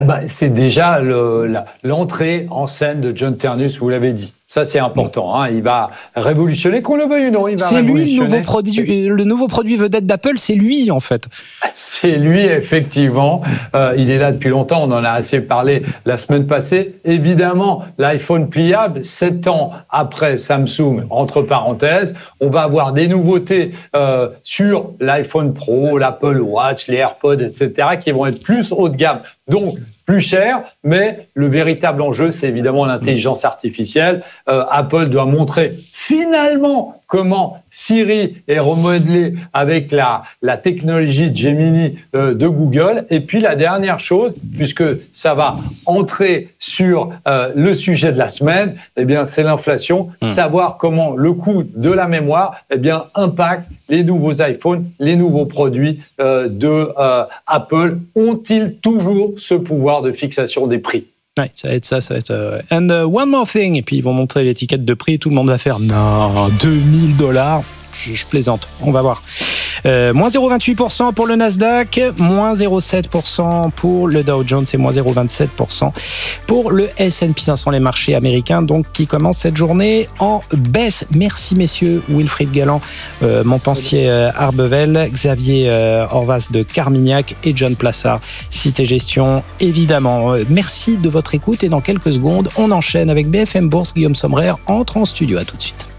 C'est déjà l'entrée en scène de John Ternus, vous l'avez dit. Ça, c'est important. Hein. Il va révolutionner, qu'on le veuille ou non. Il va révolutionner. C'est lui le nouveau produit vedette d'Apple, c'est lui en fait. C'est lui, effectivement. Il est là depuis longtemps, on en a assez parlé la semaine passée. Évidemment, l'iPhone pliable, 7 ans après Samsung, entre parenthèses, on va avoir des nouveautés sur l'iPhone Pro, l'Apple Watch, les AirPods, etc., qui vont être plus haut de gamme. Donc, plus cher, mais le véritable enjeu, c'est évidemment l'intelligence artificielle. Apple doit montrer finalement comment Siri est remodelé avec la technologie Gemini de Google. Et puis la dernière chose, puisque ça va entrer sur le sujet de la semaine, c'est l'inflation. Savoir comment le coût de la mémoire impacte les nouveaux iPhones, les nouveaux produits de Apple. Ont-ils toujours ce pouvoir de fixation des prix? Ouais, ça va être. And one more thing, et puis ils vont montrer l'étiquette de prix, tout le monde va faire non, $2,000. Je plaisante, on va voir. Moins 0,28% pour le Nasdaq, moins 0,7% pour le Dow Jones et moins 0,27% pour le S&P 500, les marchés américains donc qui commencent cette journée en baisse. Merci messieurs, Wilfried Galland, Montpensier Arbevel, Xavier Horvath de Carmignac et John Plassard, Cité Gestion évidemment. Merci de votre écoute et dans quelques secondes, on enchaîne avec BFM Bourse. Guillaume Sommerer entre en studio, à tout de suite.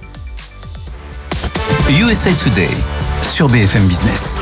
USA Today sur BFM Business.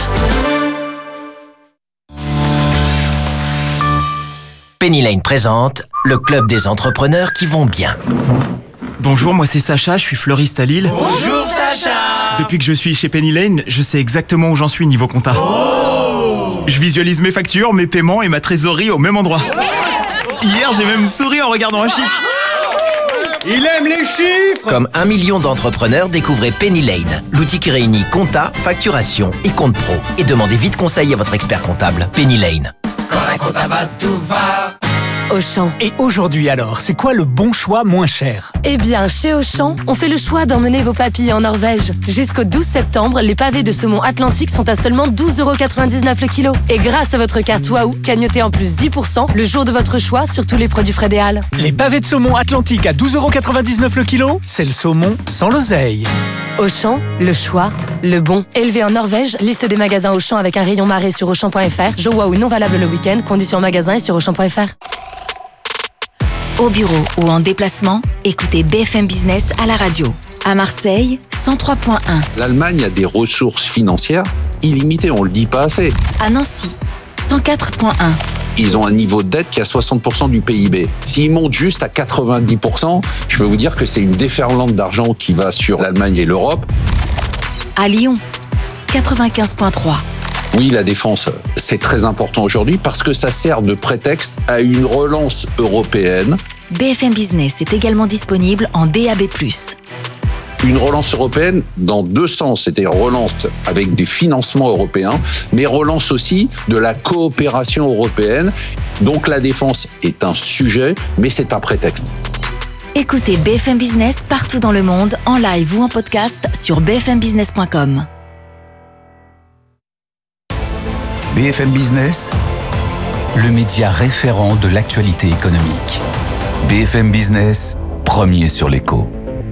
Penny Lane présente le club des entrepreneurs qui vont bien. Bonjour, moi c'est Sacha, je suis fleuriste à Lille. Bonjour Sacha. Depuis que je suis chez Penny Lane, je sais exactement où j'en suis niveau compta. Je visualise mes factures, mes paiements et ma trésorerie au même endroit. Hier, j'ai même souri en regardant un chiffre. Il aime les chiffres. Comme 1 million d'entrepreneurs, découvrez Penny Lane, l'outil qui réunit compta, facturation et compte pro. Et demandez vite conseil à votre expert comptable. Penny Lane. Quand la compta va, tout va. Auchan. Et aujourd'hui alors, c'est quoi le bon choix moins cher? Eh bien, chez Auchan, on fait le choix d'emmener vos papilles en Norvège. Jusqu'au 12 septembre, les pavés de saumon Atlantique sont à seulement 12,99€ le kilo. Et grâce à votre carte Waouh, cagnotez en plus 10% le jour de votre choix sur tous les produits frais des Halles. Les pavés de saumon Atlantique à 12,99€ le kilo, c'est le saumon sans l'oseille. Auchan, le choix, le bon. Élevé en Norvège, liste des magasins Auchan avec un rayon marée sur Auchan.fr. Jeux Waouh non valable le week-end, conditions en magasin et sur Auchan.fr. Au bureau ou en déplacement, écoutez BFM Business à la radio. À Marseille, 103.1. L'Allemagne a des ressources financières illimitées, on le dit pas assez. À Nancy, 104.1. Ils ont un niveau de dette qui est à 60% du PIB. S'ils montent juste à 90%, je peux vous dire que c'est une déferlante d'argent qui va sur l'Allemagne et l'Europe. À Lyon, 95.3. Oui, la défense, c'est très important aujourd'hui parce que ça sert de prétexte à une relance européenne. BFM Business est également disponible en DAB+. Une relance européenne dans deux sens, c'est-à-dire relance avec des financements européens, mais relance aussi de la coopération européenne. Donc la défense est un sujet, mais c'est un prétexte. Écoutez BFM Business partout dans le monde, en live ou en podcast sur bfmbusiness.com. BFM Business, le média référent de l'actualité économique. BFM Business, premier sur l'écho.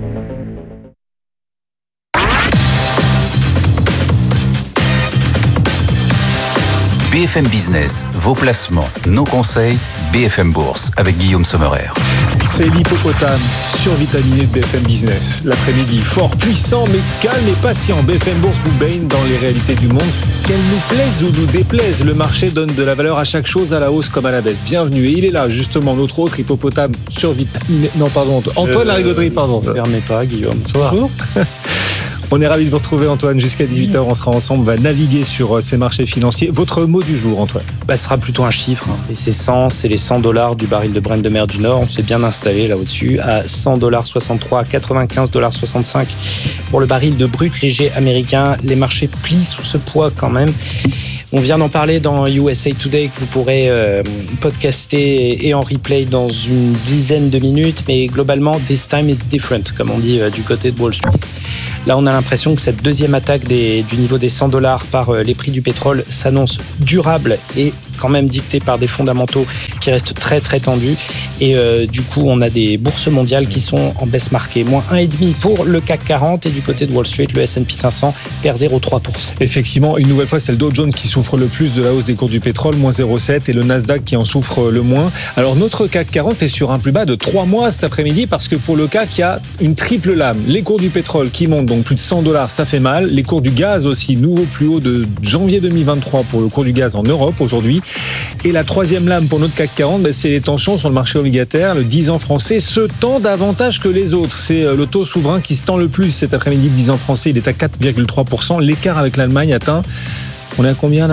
BFM Business, vos placements, nos conseils, BFM Bourse avec Guillaume Sommerer. C'est l'hippopotame survitaminé de BFM Business. L'après-midi, fort, puissant, mais calme et patient. BFM Bourse vous baigne dans les réalités du monde. Qu'elles nous plaisent ou nous déplaisent, le marché donne de la valeur à chaque chose, à la hausse comme à la baisse. Bienvenue. Et il est là, justement, notre autre hippopotame survitaminé. Non, pardon, Antoine Larigauderie, pardon. Ne permets pas, Guillaume. Bonjour. On est ravis de vous retrouver, Antoine, jusqu'à 18h. On sera ensemble, on va naviguer sur ces marchés financiers. Votre mot du jour, Antoine? Ce sera plutôt un chiffre. Et c'est les $100 du baril de Brent de mer du Nord. On s'est bien installé là au-dessus à $100,63, à $95,65 pour le baril de brut léger américain. Les marchés plient sous ce poids quand même. On vient d'en parler dans USA Today que vous pourrez podcaster et en replay dans une dizaine de minutes. Mais globalement, this time is different, comme on dit du côté de Wall Street. Là, on a l'impression que cette deuxième attaque du niveau des $100 par les prix du pétrole s'annonce durable et quand même dicté par des fondamentaux qui restent très très tendus. Et du coup, on a des bourses mondiales qui sont en baisse marquée. Moins 1,5% pour le CAC 40 et du côté de Wall Street, le S&P 500 perd 0,3%. Effectivement, une nouvelle fois, c'est le Dow Jones qui souffre le plus de la hausse des cours du pétrole, moins 0,7%, et le Nasdaq qui en souffre le moins. Alors notre CAC 40 est sur un plus bas de 3 mois cet après-midi parce que pour le CAC, il y a une triple lame. Les cours du pétrole qui montent, donc plus de $100, ça fait mal. Les cours du gaz aussi, nouveau plus haut de janvier 2023 pour le cours du gaz en Europe aujourd'hui. Et la troisième lame pour notre CAC 40, c'est les tensions sur le marché obligataire. Le 10 ans français se tend davantage que les autres. C'est le taux souverain qui se tend le plus cet après-midi. Le 10 ans français, il est à 4,3%. L'écart avec l'Allemagne atteint... On est à combien là ?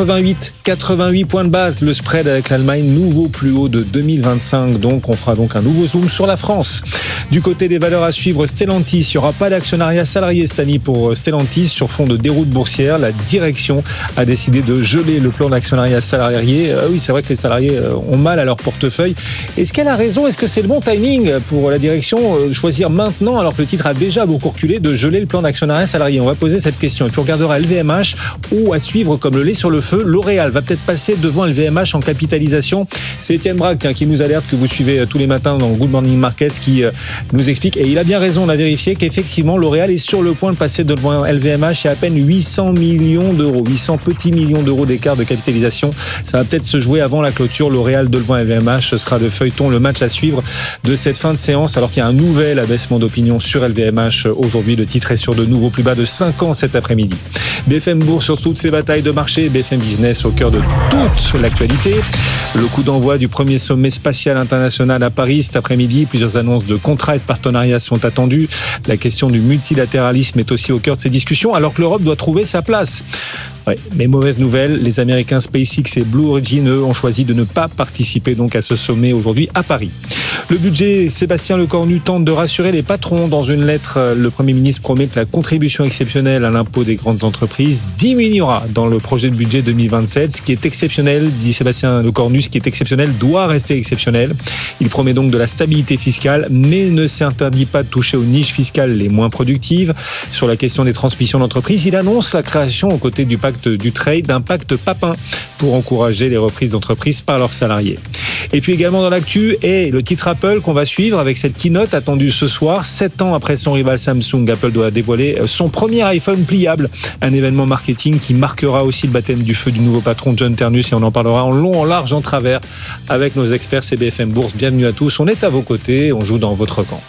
88 points de base. Le spread avec l'Allemagne, nouveau plus haut de 2025. Donc on fera donc un nouveau zoom sur la France. Du côté des valeurs à suivre, Stellantis, il n'y aura pas d'actionnariat salarié cette année pour Stellantis sur fond de déroute boursière. La direction a décidé de geler le plan d'actionnariat salarié. Oui, c'est vrai que les salariés ont mal à leur portefeuille. Est-ce qu'elle a raison ? Est-ce que c'est le bon timing pour la direction de choisir maintenant, alors que le titre a déjà beaucoup reculé, de geler le plan d'actionnariat salarié ? On va poser cette question. Et puis on regardera LVMH ou à suivre comme le lait sur le feu. L'Oréal va peut-être passer devant LVMH en capitalisation. C'est Étienne Braque qui nous alerte, que vous suivez tous les matins dans Good Morning Markets, qui nous explique, et il a bien raison, on a vérifié, qu'effectivement L'Oréal est sur le point de passer devant LVMH. Il y a à peine 800 millions d'euros, 800 petits millions d'euros d'écart de capitalisation. Ça va peut-être se jouer avant la clôture. L'Oréal devant LVMH, ce sera le feuilleton, le match à suivre de cette fin de séance, alors qu'il y a un nouvel abaissement d'opinion sur LVMH aujourd'hui. Le titre est sur de nouveaux plus bas de 5 ans cet après-midi. BFM Bourse sur toutes ces batailles de marché, BFM Business au cœur de toute l'actualité. Le coup d'envoi du premier sommet spatial international à Paris cet après-midi. Plusieurs annonces de contrats et de partenariats sont attendues. La question du multilatéralisme est aussi au cœur de ces discussions, alors que l'Europe doit trouver sa place. Ouais, mais mauvaise nouvelle, les Américains SpaceX et Blue Origin, eux, ont choisi de ne pas participer donc à ce sommet aujourd'hui à Paris. Le budget, Sébastien Lecornu tente de rassurer les patrons. Dans une lettre, le Premier ministre promet que la contribution exceptionnelle à l'impôt des grandes entreprises diminuera dans le projet de budget 2027. Ce qui est exceptionnel, dit Sébastien Lecornu, ce qui est exceptionnel doit rester exceptionnel. Il promet donc de la stabilité fiscale, mais ne s'interdit pas de toucher aux niches fiscales les moins productives. Sur la question des transmissions d'entreprise, il annonce la création, aux côtés du pacte du trade, d'un pacte Papin pour encourager les reprises d'entreprises par leurs salariés. Et puis également dans l'actu, et le titre Apple qu'on va suivre avec cette keynote attendue ce soir. 7 ans après son rival Samsung, Apple doit dévoiler son premier iPhone pliable. Un événement marketing qui marquera aussi le baptême du feu du nouveau patron John Ternus, et on en parlera en long, en large, en travers avec nos experts. C'est BFM Bourse. Bienvenue à tous. On est à vos côtés. On joue dans votre camp.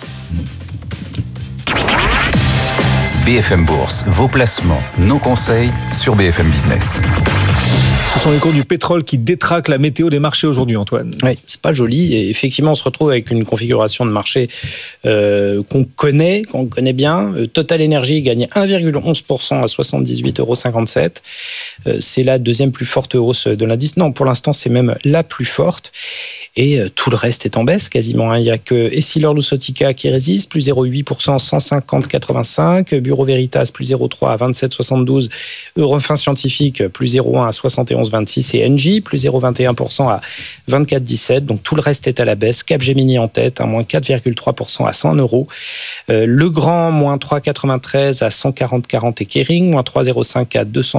BFM Bourse, vos placements, nos conseils sur BFM Business. Ce sont les cours du pétrole qui détraquent la météo des marchés aujourd'hui, Antoine. Oui, c'est pas joli. Et effectivement, on se retrouve avec une configuration de marché qu'on connaît bien. Total Energy gagne 1,11% à 78,57 €. C'est la deuxième plus forte hausse de l'indice. Non, pour l'instant, c'est même la plus forte. Et tout le reste est en baisse quasiment. Il n'y a que Essilor-Luxottica qui résiste, plus 0,8%, 150,85. Bureau Veritas, plus 0,3 à 27,72. Eurofins Scientifique, plus 0,1 à 71,26. Et Engie, plus 0,21% à 24,17. Donc tout le reste est à la baisse. Capgemini en tête, moins 4,3% à 100 €. Legrand, moins 3,93 à 140,40. Et Kering, moins 3,05 à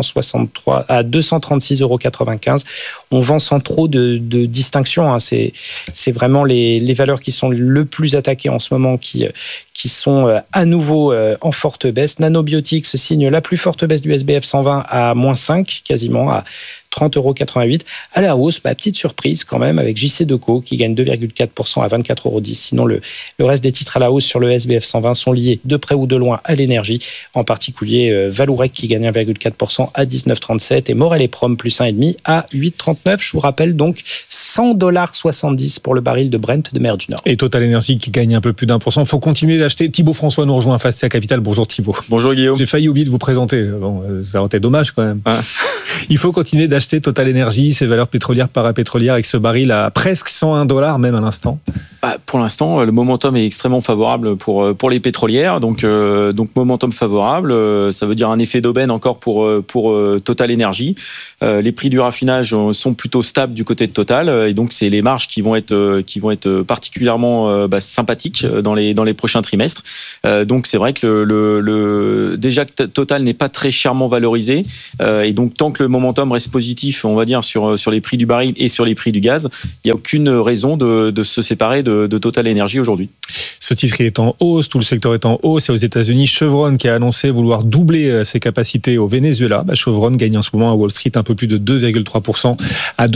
236,95 €. On vend sans trop de distinction. C'est vraiment les valeurs qui sont le plus attaquées en ce moment qui sont à nouveau en forte baisse. Nanobiotics signe la plus forte baisse du SBF 120 à moins 5, quasiment à 30,88 €. À la hausse, petite surprise quand même avec JC-Deco qui gagne 2,4% à 24,10 €. Sinon, le reste des titres à la hausse sur le SBF 120 sont liés de près ou de loin à l'énergie. En particulier, Vallourec qui gagne 1,4% à 19,37 € et Morel et Prom plus 1,5 à 8,39 €. Je vous rappelle donc $100,70 pour le baril de Brent de mer du Nord. Et Total Energy qui gagne un peu plus d'1%. Il faut continuer d'acheter. Thibaut François nous rejoint face à Capital. Bonjour Thibaut. Bonjour Guillaume. J'ai failli oublier de vous présenter. Bon, ça aurait été dommage quand même. Ah. Il faut continuer d'acheter Total Energy, ces valeurs pétrolières, parapétrolières, avec ce baril à presque $101 même à l'instant. Pour l'instant, le momentum est extrêmement favorable pour les pétrolières. Donc momentum favorable, ça veut dire un effet d'aubaine encore pour Total Energy. Les prix du raffinage sont plutôt stables du côté de Total, et donc c'est les marges qui vont être particulièrement sympathiques dans les prochains trimestres. Donc c'est vrai que déjà que Total n'est pas très chèrement valorisé, et donc tant que le momentum reste positif, on va dire sur les prix du baril et sur les prix du gaz, il n'y a aucune raison de se séparer de Total Energy aujourd'hui. Ce titre, il est en hausse, tout le secteur est en hausse. Et aux États-Unis, Chevron qui a annoncé vouloir doubler ses capacités au Venezuela. Chevron gagne en ce moment à Wall Street un peu plus de 2,3% à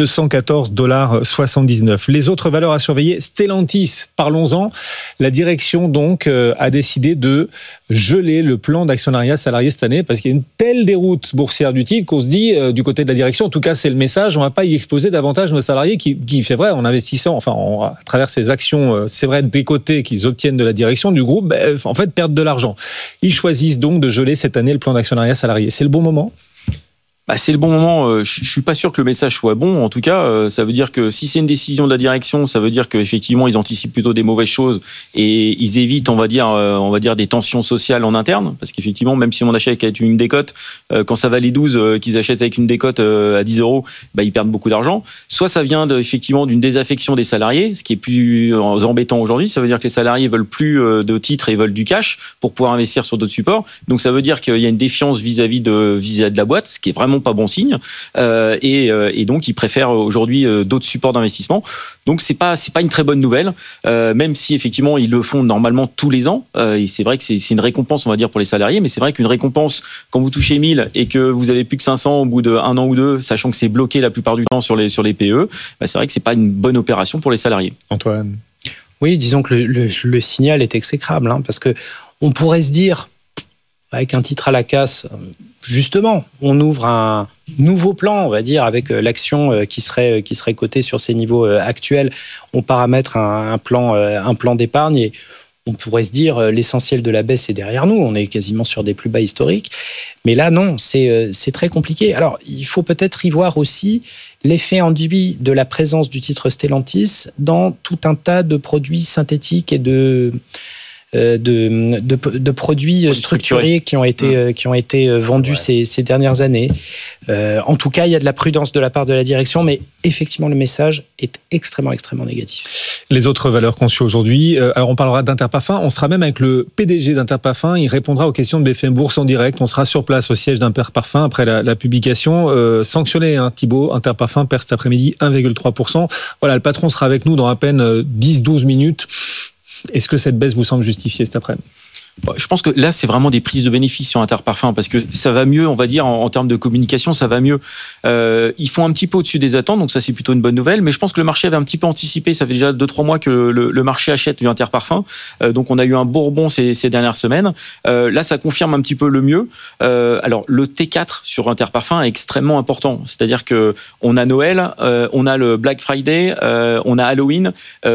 $214,79. Les autres valeurs à surveiller, Stellantis, parlons-en. La direction donc a décidé de geler le plan d'actionnariat salarié cette année parce qu'il y a une telle déroute boursière du titre qu'on se dit du côté de la direction, en tout cas c'est le message, on ne va pas y exposer davantage nos salariés qui c'est vrai, en investissant, à travers ces actions, c'est vrai, décotées qu'ils obtiennent de la direction du groupe, en fait perdent de l'argent. Ils choisissent donc de geler cette année le plan d'actionnariat salarié. C'est le bon moment ? C'est le bon moment. Je suis pas sûr que le message soit bon. En tout cas, ça veut dire que si c'est une décision de la direction, ça veut dire qu'effectivement ils anticipent plutôt des mauvaises choses et ils évitent, on va dire des tensions sociales en interne, parce qu'effectivement, même si on achète avec une décote, quand ça valait 12, qu'ils achètent avec une décote à 10 €, ils perdent beaucoup d'argent. Soit ça vient effectivement d'une désaffection des salariés, ce qui est plus embêtant aujourd'hui. Ça veut dire que les salariés veulent plus de titres et veulent du cash pour pouvoir investir sur d'autres supports. Donc ça veut dire qu'il y a une défiance vis-à-vis de la boîte, ce qui est vraiment pas bon signe, et donc ils préfèrent aujourd'hui d'autres supports d'investissement. Donc c'est pas une très bonne nouvelle, même si effectivement ils le font normalement tous les ans, et c'est vrai que c'est une récompense, on va dire, pour les salariés, mais c'est vrai qu'une récompense quand vous touchez 1000 et que vous avez plus que 500 au bout d'un an ou deux, sachant que c'est bloqué la plupart du temps sur les PE, c'est vrai que c'est pas une bonne opération pour les salariés. Antoine. Oui, disons que le signal est exécrable, parce que on pourrait se dire, avec un titre à la casse, justement, on ouvre un nouveau plan, on va dire, avec l'action qui serait cotée sur ces niveaux actuels. On paramètre un plan d'épargne et on pourrait se dire l'essentiel de la baisse est derrière nous. On est quasiment sur des plus bas historiques. Mais là, non, c'est très compliqué. Alors, il faut peut-être y voir aussi l'effet induit de la présence du titre Stellantis dans tout un tas de produits synthétiques et de produits structurés qui ont été vendus ces dernières années. En tout cas, il y a de la prudence de la part de la direction, mais effectivement, le message est extrêmement négatif. Les autres valeurs qu'on suit aujourd'hui, alors on parlera d'Interparfums, on sera même avec le PDG d'Interparfums, il répondra aux questions de BFM Bourse en direct, on sera sur place au siège d'Interparfums après la publication. Sanctionné, Thibaut, Interparfums perd cet après-midi 1,3%. Voilà, le patron sera avec nous dans à peine 10-12 minutes. Est-ce que cette baisse vous semble justifiée cet après-midi ? Je pense que là, c'est vraiment des prises de bénéfices sur Interparfums parce que ça va mieux, on va dire, en termes de communication, ça va mieux. Ils font un petit peu au-dessus des attentes, donc ça, c'est plutôt une bonne nouvelle. Mais je pense que le marché avait un petit peu anticipé. Ça fait déjà 2-3 mois que le marché achète du Interparfums. Donc, on a eu un beau rebond ces dernières semaines. Là, ça confirme un petit peu le mieux. Alors, le T4 sur Interparfums est extrêmement important. C'est-à-dire que on a Noël, on a le Black Friday, on a Halloween.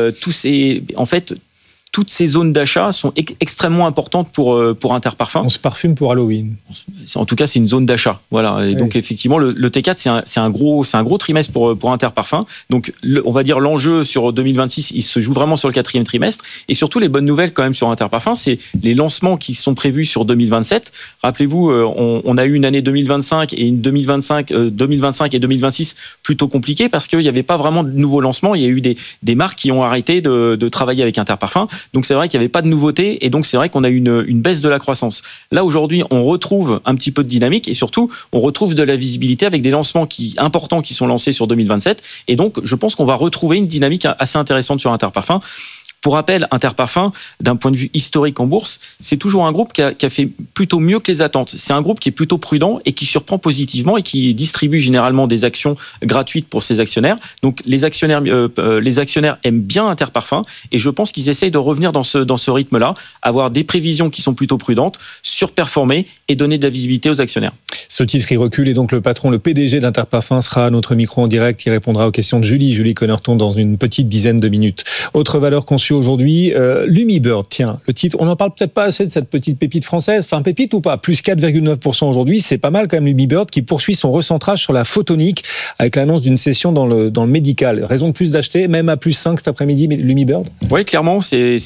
Toutes ces zones d'achat sont extrêmement importantes pour Interparfums. On se parfume pour Halloween. En tout cas, c'est une zone d'achat. Voilà. Et oui. Donc, effectivement, le T4, c'est un gros trimestre pour Interparfums. Donc, on va dire l'enjeu sur 2026, il se joue vraiment sur le 4e trimestre. Et surtout, les bonnes nouvelles quand même sur Interparfums, c'est les lancements qui sont prévus sur 2027. Rappelez-vous, on a eu une année 2025 et 2025 et 2026 plutôt compliquées parce qu'il n'y avait pas vraiment de nouveaux lancements. Il y a eu des marques qui ont arrêté de travailler avec Interparfums. Donc c'est vrai qu'il n'y avait pas de nouveauté et donc c'est vrai qu'on a eu une baisse de la croissance. Là aujourd'hui, on retrouve un petit peu de dynamique et surtout, on retrouve de la visibilité avec des lancements importants qui sont lancés sur 2027 et donc je pense qu'on va retrouver une dynamique assez intéressante sur Interparfums. Pour rappel, Interparfums, d'un point de vue historique en bourse, c'est toujours un groupe qui a fait plutôt mieux que les attentes. C'est un groupe qui est plutôt prudent et qui surprend positivement et qui distribue généralement des actions gratuites pour ses actionnaires. Donc les actionnaires aiment bien Interparfums et je pense qu'ils essayent de revenir dans ce rythme-là, avoir des prévisions qui sont plutôt prudentes, surperformer et donner de la visibilité aux actionnaires. Ce titre, il recule et donc le PDG d'Interparfums sera à notre micro en direct. Il répondra aux questions de Julie Connerton dans une petite dizaine de minutes. Autre valeur qu'on suit aujourd'hui. Lumibird, tiens, le titre, on n'en parle peut-être pas assez de cette petite pépite française. Enfin, pépite ou pas, plus 4,9% aujourd'hui, c'est pas mal quand même. Lumibird qui poursuit son recentrage sur la photonique avec l'annonce d'une session dans le médical. Raison de plus d'acheter, même à plus 5 cet après-midi, Lumibird? Oui, clairement, c'est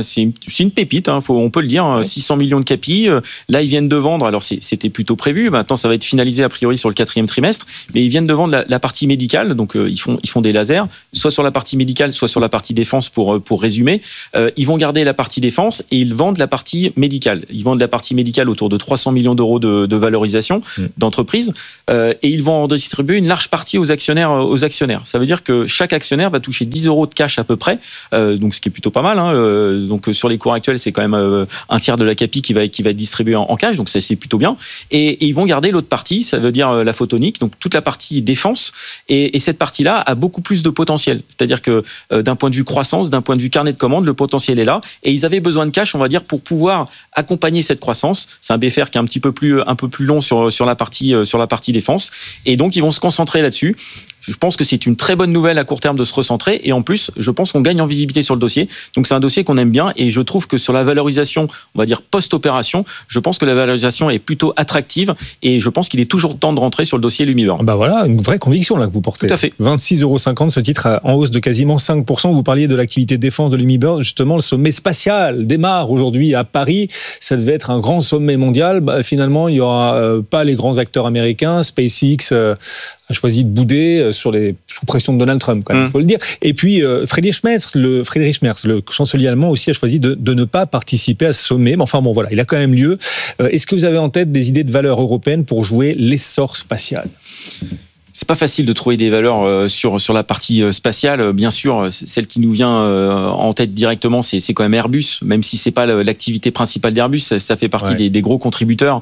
une pépite, hein, on peut le dire. Ouais. 600 millions de capis. Là, ils viennent de vendre. Alors, c'était plutôt prévu. Maintenant, ça va être finalisé a priori sur le 4e trimestre. Mais ils viennent de vendre la partie médicale. Donc, ils font des lasers, soit sur la partie médicale, soit sur la partie défense pour résumer. Ils vont garder la partie défense et ils vendent la partie médicale. Ils vendent la partie médicale autour de 300 millions d'euros de valorisation d'entreprise. Et ils vont en distribuer une large partie aux actionnaires. Ça veut dire que chaque actionnaire va toucher 10 euros de cash à peu près. Donc, ce qui est plutôt pas mal. Hein. Donc, sur les cours actuels, c'est quand même un tiers de la capi qui va être distribué en cash. Donc, ça, c'est plutôt bien. Et ils vont garder l'autre partie, ça veut dire la photonique, donc toute la partie défense. Et cette partie-là a beaucoup plus de potentiel. C'est-à-dire que d'un point de vue croissance, d'un point de vue carnet de commandes, le potentiel est là. Et ils avaient besoin de cash, on va dire, pour pouvoir accompagner cette croissance. C'est un BFR qui est un peu plus long sur la partie défense. Et donc, ils vont se concentrer là-dessus. Je pense que c'est une très bonne nouvelle à court terme de se recentrer. Et en plus, je pense qu'on gagne en visibilité sur le dossier. Donc, c'est un dossier qu'on aime bien. Et je trouve que sur la valorisation, on va dire post-opération, je pense que la valorisation est plutôt attractive. Et je pense qu'il est toujours temps de rentrer sur le dossier Lumibird. Bah voilà, une vraie conviction là que vous portez. Tout à fait. 26,50 €, ce titre en hausse de quasiment 5%. Vous parliez de l'activité de défense de Lumibird. Justement, le sommet spatial démarre aujourd'hui à Paris. Ça devait être un grand sommet mondial. Bah, finalement, il n'y aura pas les grands acteurs américains. SpaceX a choisi de bouder sous pression de Donald Trump, quand même, il faut le dire. Et puis, Friedrich Merz, le chancelier allemand aussi, a choisi de ne pas participer à ce sommet. Mais enfin, bon, voilà, il a quand même lieu. Est-ce que vous avez en tête des idées de valeurs européennes pour jouer l'essor spatial ? C'est pas facile de trouver des valeurs sur la partie spatiale. Bien sûr, celle qui nous vient en tête directement, c'est quand même Airbus, même si c'est pas l'activité principale d'Airbus, ça fait partie des gros contributeurs.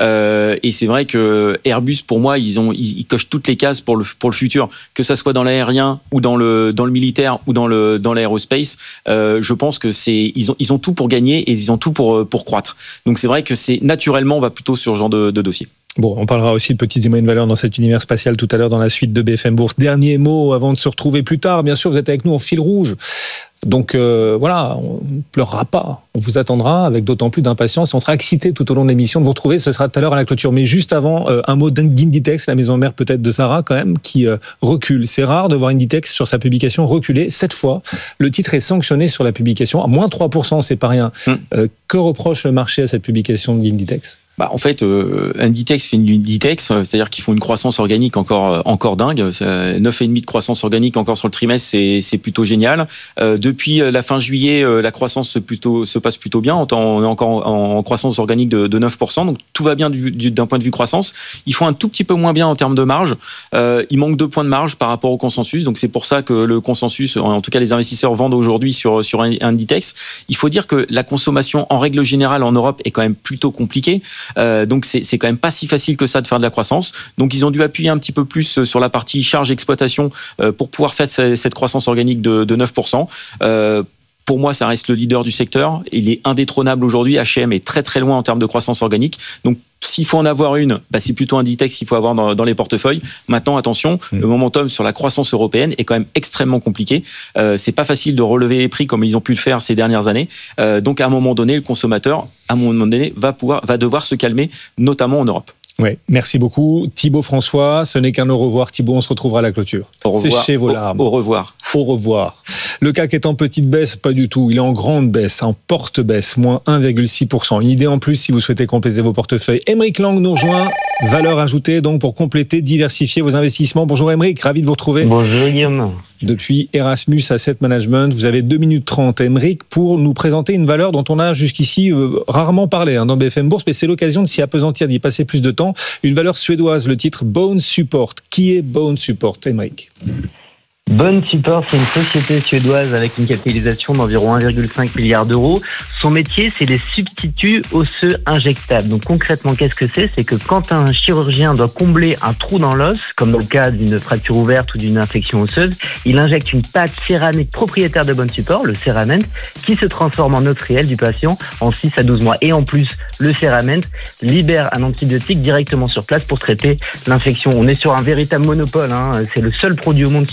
Et c'est vrai que Airbus, pour moi, ils cochent toutes les cases pour le futur, que ça soit dans l'aérien ou dans le militaire ou dans l'aérospace. Je pense que ils ont tout pour gagner et ils ont tout pour croître. Donc c'est vrai que naturellement, on va plutôt sur ce genre de dossier. Bon, on parlera aussi de petites et moyennes valeurs dans cet univers spatial tout à l'heure dans la suite de BFM Bourse. Dernier mot avant de se retrouver plus tard. Bien sûr, vous êtes avec nous en fil rouge. Donc voilà, on ne pleurera pas. On vous attendra avec d'autant plus d'impatience et on sera excité tout au long de l'émission de vous retrouver. Ce sera tout à l'heure à la clôture. Mais juste avant, un mot d'Inditex, la maison mère peut-être de Sarah quand même, qui recule. C'est rare de voir Inditex sur sa publication reculer. Cette fois, le titre est sanctionné sur la publication. À moins 3%, c'est pas rien. Que reproche le marché à cette publication d'Inditex ? En fait, Inditex fait une Inditex, c'est-à-dire qu'ils font une croissance organique encore dingue. 9,5% de croissance organique encore sur le trimestre, c'est plutôt génial. Depuis la fin juillet, la croissance se passe plutôt bien. On est encore en croissance organique de 9%, donc tout va bien d'un point de vue croissance. Ils font un tout petit peu moins bien en termes de marge. Il manque 2 points de marge par rapport au consensus, donc c'est pour ça que le consensus, en tout cas les investisseurs vendent aujourd'hui sur Inditex. Il faut dire que la consommation en règle générale en Europe est quand même plutôt compliquée. Donc c'est quand même pas si facile que ça de faire de la croissance. Donc ils ont dû appuyer un petit peu plus sur la partie charge exploitation pour pouvoir faire cette croissance organique de 9%. Pour moi, ça reste le leader du secteur. Il est indétrônable aujourd'hui. H&M est très très loin en termes de croissance organique. Donc s'il faut en avoir une, c'est plutôt Inditex qu'il faut avoir dans les portefeuilles. Maintenant, attention, le momentum sur la croissance européenne est quand même extrêmement compliqué. C'est pas facile de relever les prix comme ils ont pu le faire ces dernières années. Donc à un moment donné, le consommateur, va devoir se calmer, notamment en Europe. Ouais, merci beaucoup. Thibaut François, ce n'est qu'un au revoir. Thibaut, on se retrouvera à la clôture. Au revoir. Séchez vos larmes. Au revoir. Au revoir. Le CAC est en petite baisse, pas du tout. Il est en grande baisse, en porte-baisse, moins 1,6%. Une idée en plus si vous souhaitez compléter vos portefeuilles. Aymeric Lang nous rejoint. Valeur ajoutée donc pour compléter, diversifier vos investissements. Bonjour Aymeric, ravi de vous retrouver. Bonjour Guillaume. Depuis Erasmus Asset Management, vous avez 2 minutes 30, Aymeric, pour nous présenter une valeur dont on a jusqu'ici rarement parlé dans BFM Bourse, mais c'est l'occasion de s'y appesantir, d'y passer plus de temps. Une valeur suédoise, le titre Bone Support. Qui est Bone Support, Aymeric ? Bone Support, c'est une société suédoise avec une capitalisation d'environ 1,5 milliard d'euros. Son métier, c'est les substituts osseux injectables. Donc concrètement, qu'est-ce que c'est ? C'est que quand un chirurgien doit combler un trou dans l'os, comme dans le cas d'une fracture ouverte ou d'une infection osseuse, il injecte une pâte céramique propriétaire de Bone Support, le Cerament, qui se transforme en os réel du patient en 6 à 12 mois. Et en plus, le Cerament libère un antibiotique directement sur place pour traiter l'infection. On est sur un véritable monopole. C'est le seul produit au monde qui combine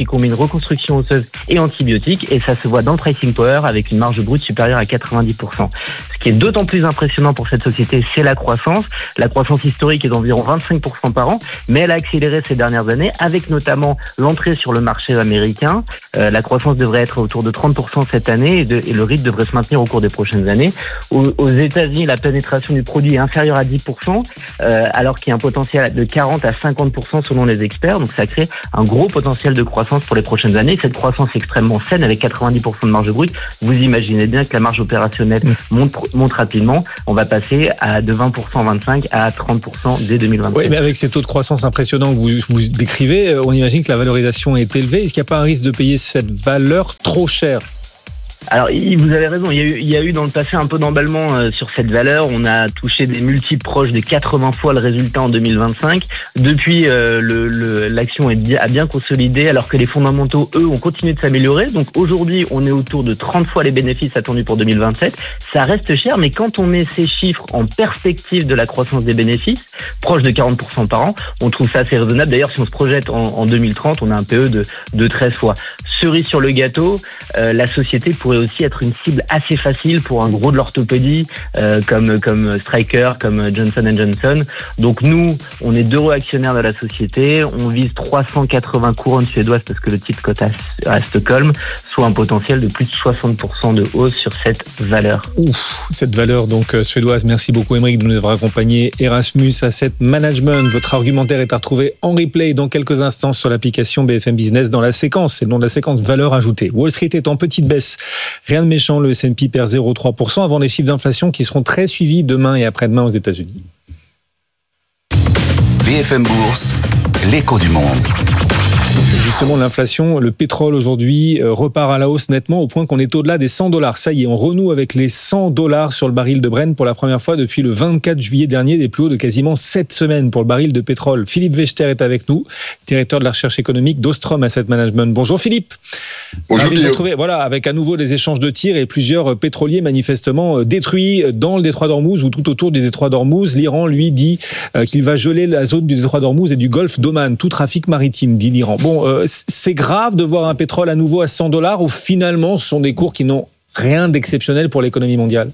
reconstruction osseuse et antibiotiques, et ça se voit dans le pricing power avec une marge brute supérieure à 90%. Ce qui est d'autant plus impressionnant pour cette société, c'est la croissance. La croissance historique est d'environ 25% par an, mais elle a accéléré ces dernières années avec notamment l'entrée sur le marché américain. La croissance devrait être autour de 30% cette année et le rythme devrait se maintenir au cours des prochaines années. Aux États-Unis, la pénétration du produit est inférieure à 10%, alors qu'il y a un potentiel de 40 à 50% selon les experts. Donc ça crée un gros potentiel de croissance pour les prochaines années. Cette croissance est extrêmement saine avec 90% de marge brute. Vous imaginez bien que la marge opérationnelle monte rapidement. On va passer de 20% en 25 à 30% dès 2025. Oui, mais avec ces taux de croissance impressionnants que vous décrivez, on imagine que la valorisation est élevée. Est-ce qu'il n'y a pas un risque de payer cette valeur trop chère ? Alors, vous avez raison, il y a eu dans le passé un peu d'emballement sur cette valeur. On a touché des multiples proches de 80 fois le résultat en 2025. Depuis, l'action a bien consolidé, alors que les fondamentaux, eux, ont continué de s'améliorer. Donc aujourd'hui, on est autour de 30 fois les bénéfices attendus pour 2027. Ça reste cher, mais quand on met ces chiffres en perspective de la croissance des bénéfices, proche de 40% par an, on trouve ça assez raisonnable. D'ailleurs, si on se projette en 2030, on a un PE de 13 fois. Cerise sur le gâteau, la société pourrait aussi être une cible assez facile pour un gros de l'orthopédie comme Stryker, comme Johnson & Johnson. Donc nous, on est 2 euros actionnaires de la société, on vise 380 couronnes suédoises parce que le titre cote à Stockholm, soit un potentiel de plus de 60% de hausse sur cette valeur. Ouf, cette valeur donc suédoise. Merci beaucoup Aymeric de nous avoir accompagné. Erasmus Asset Management, votre argumentaire est à retrouver en replay dans quelques instants sur l'application BFM Business dans la séquence, c'est le nom de la séquence valeur ajoutée. Wall Street est en petite baisse. Rien de méchant, le S&P perd 0,3% avant les chiffres d'inflation qui seront très suivis demain et après-demain aux États-Unis. BFM Bourse, l'écho du monde. Justement, l'inflation, le pétrole aujourd'hui repart à la hausse nettement au point qu'on est au-delà des $100. Ça y est, on renoue avec les $100 sur le baril de Brent pour la première fois depuis le 24 juillet dernier, des plus hauts de quasiment 7 semaines pour le baril de pétrole. Philippe Wechter est avec nous, directeur de la recherche économique d'Ostrom Asset Management. Bonjour Philippe. Bonjour Guillaume. Voilà, avec à nouveau des échanges de tirs et plusieurs pétroliers manifestement détruits dans le détroit d'Ormuz ou tout autour du détroit d'Ormuz. L'Iran, lui, dit qu'il va geler la zone du détroit d'Ormuz et du golfe d'Oman, tout trafic maritime, dit l'Iran. Bon, c'est grave de voir un pétrole à nouveau à $100 ou finalement ce sont des cours qui n'ont rien d'exceptionnel pour l'économie mondiale?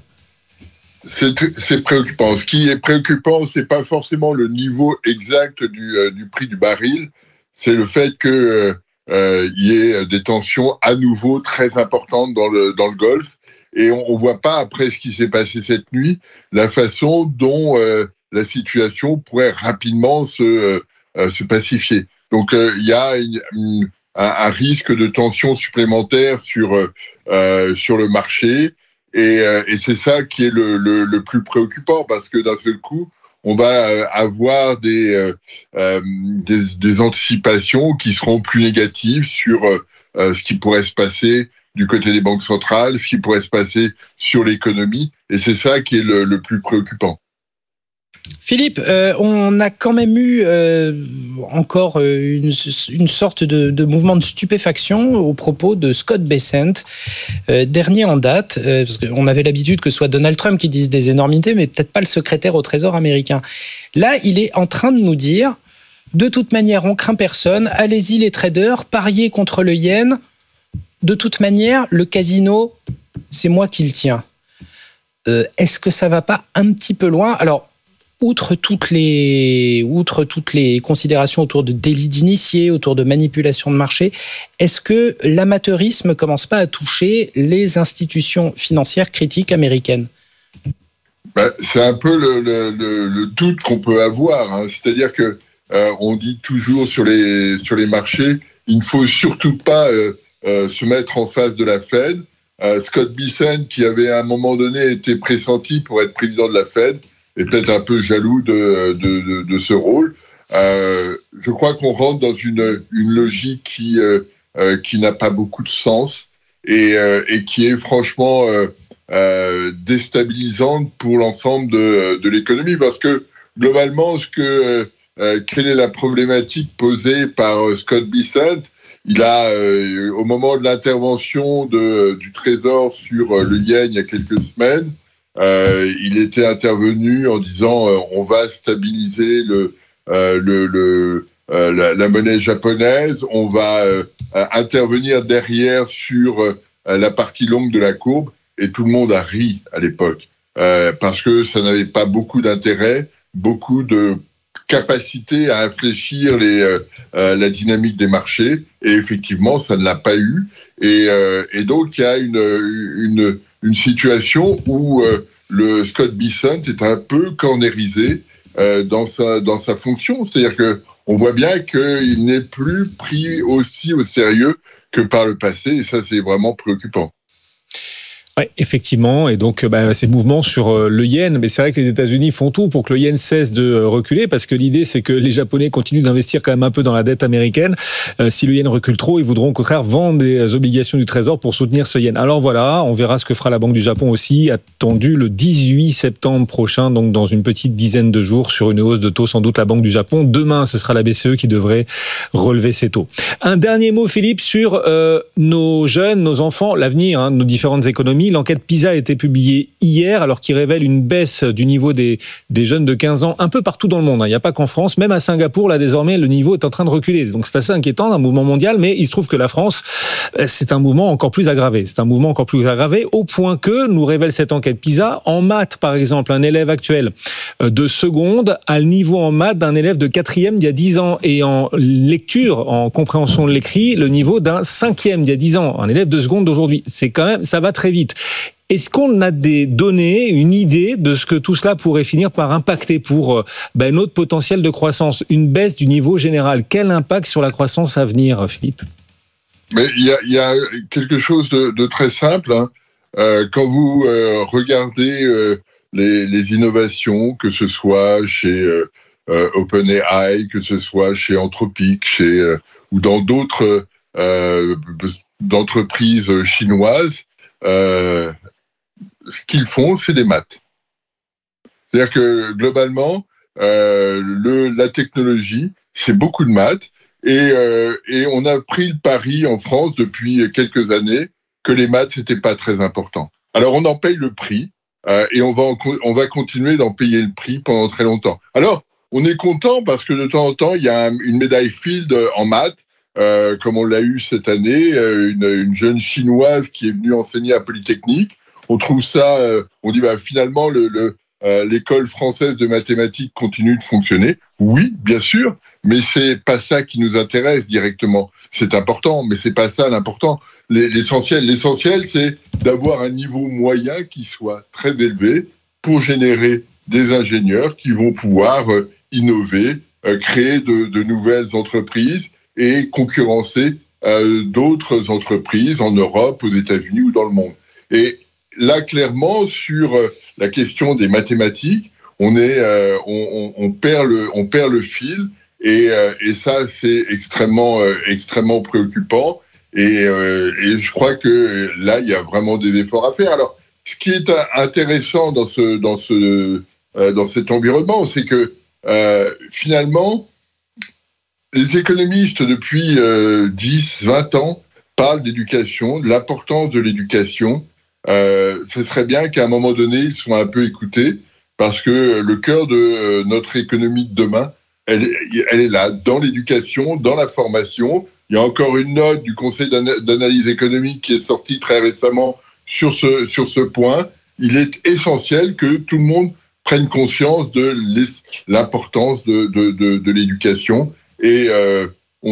C'est préoccupant. Ce qui est préoccupant, c'est pas forcément le niveau exact du prix du baril, c'est le fait que y ait des tensions à nouveau très importantes dans le Golfe, et on voit pas, après ce qui s'est passé cette nuit, la façon dont la situation pourrait rapidement se pacifier. Donc il y a un risque de tension supplémentaire sur le marché, et c'est ça qui est le plus préoccupant, parce que d'un seul coup, on va avoir des anticipations qui seront plus négatives sur ce qui pourrait se passer du côté des banques centrales, ce qui pourrait se passer sur l'économie, et c'est ça qui est le plus préoccupant. Philippe, on a quand même eu encore une sorte de mouvement de stupéfaction au propos de Scott Bessent, dernier en date, parce qu'on avait l'habitude que ce soit Donald Trump qui dise des énormités, mais peut-être pas le secrétaire au Trésor américain. Là, il est en train de nous dire, de toute manière, on craint personne, allez-y les traders, pariez contre le yen, de toute manière, le casino, c'est moi qui le tiens. Est-ce que ça va pas un petit peu loin ? Alors, outre toutes les considérations autour de délits d'initiés, autour de manipulation de marché, est-ce que l'amateurisme commence pas à toucher les institutions financières critiques américaines ? C'est un peu le doute qu'on peut avoir, hein. C'est-à-dire que on dit toujours sur les marchés, il ne faut surtout pas se mettre en face de la Fed. Scott Bessent, qui avait à un moment donné été pressenti pour être président de la Fed, est peut-être un peu jaloux de ce rôle. Je crois qu'on rentre dans une logique qui n'a pas beaucoup de sens et qui est franchement déstabilisante pour l'ensemble de l'économie, parce que globalement, quelle est la problématique posée par Scott Bessent? Il a, au moment de l'intervention du Trésor sur le yen il y a quelques semaines, il était intervenu en disant on va stabiliser la monnaie japonaise. On va intervenir derrière sur la partie longue de la courbe, et tout le monde a ri à l'époque parce que ça n'avait pas beaucoup d'intérêt, beaucoup de capacité à infléchir la dynamique des marchés, et effectivement ça ne l'a pas eu, et donc il y a une situation où le Scott Bessent est un peu cornérisé dans sa fonction, c'est-à-dire que on voit bien qu'il n'est plus pris aussi au sérieux que par le passé, et ça c'est vraiment préoccupant. Oui, effectivement, et donc ces mouvements sur le yen, mais c'est vrai que les États-Unis font tout pour que le yen cesse de reculer, parce que l'idée c'est que les Japonais continuent d'investir quand même un peu dans la dette américaine. Si le yen recule trop, ils voudront au contraire vendre des obligations du Trésor pour soutenir ce yen. Alors voilà, on verra ce que fera la Banque du Japon aussi, attendu le 18 septembre prochain, donc dans une petite dizaine de jours, sur une hausse de taux, sans doute la Banque du Japon. Demain, ce sera la BCE qui devrait relever ses taux. Un dernier mot, Philippe, sur nos jeunes, nos enfants, l'avenir, nos différentes économies. L'enquête PISA a été publiée hier, alors qu'il révèle une baisse du niveau des jeunes de 15 ans un peu partout dans le monde. Il n'y a pas qu'en France, même à Singapour, là désormais, le niveau est en train de reculer. Donc c'est assez inquiétant, un mouvement mondial, mais il se trouve que la France, c'est un mouvement encore plus aggravé. C'est un mouvement encore plus aggravé au point que, nous révèle cette enquête PISA, en maths par exemple, un élève actuel de seconde a le niveau en maths d'un élève de 4e d'il y a 10 ans, et en lecture, en compréhension de l'écrit, le niveau d'un 5e d'il y a 10 ans, un élève de seconde d'aujourd'hui. C'est quand même, ça va très vite. Est-ce qu'on a des données, une idée de ce que tout cela pourrait finir par impacter pour notre potentiel de croissance? Une baisse du niveau général, quel impact sur la croissance à venir, Philippe? Mais il y a quelque chose de très simple. Quand vous regardez les innovations, que ce soit chez OpenAI, que ce soit chez Anthropic, ou dans d'autres d'entreprises chinoises, ce qu'ils font, c'est des maths. C'est-à-dire que globalement, la technologie, c'est beaucoup de maths, et on a pris le pari en France depuis quelques années que les maths, c'était pas très important. Alors on en paye le prix, et on va continuer d'en payer le prix pendant très longtemps. Alors on est content parce que de temps en temps, il y a une médaille Field en maths, comme on l'a eu cette année, une jeune chinoise qui est venue enseigner à Polytechnique. On trouve ça, on dit finalement l'école française de mathématiques continue de fonctionner. Oui, bien sûr, mais c'est pas ça qui nous intéresse directement. C'est important, mais c'est pas ça l'important. L'essentiel, c'est d'avoir un niveau moyen qui soit très élevé pour générer des ingénieurs qui vont pouvoir innover, créer de nouvelles entreprises et concurrencer d'autres entreprises en Europe, aux États-Unis ou dans le monde. Et là, clairement, sur la question des mathématiques, on perd le fil, et ça, c'est extrêmement préoccupant. Et je crois que là, il y a vraiment des efforts à faire. Alors, ce qui est intéressant dans cet environnement, c'est que finalement, les économistes, depuis 10, 20 ans, parlent d'éducation, de l'importance de l'éducation. Ce serait bien qu'à un moment donné, ils soient un peu écoutés, parce que le cœur de notre économie de demain, elle est là, dans l'éducation, dans la formation. Il y a encore une note du Conseil d'analyse économique qui est sortie très récemment sur ce point. Il est essentiel que tout le monde prenne conscience de l'importance de l'éducation. Et on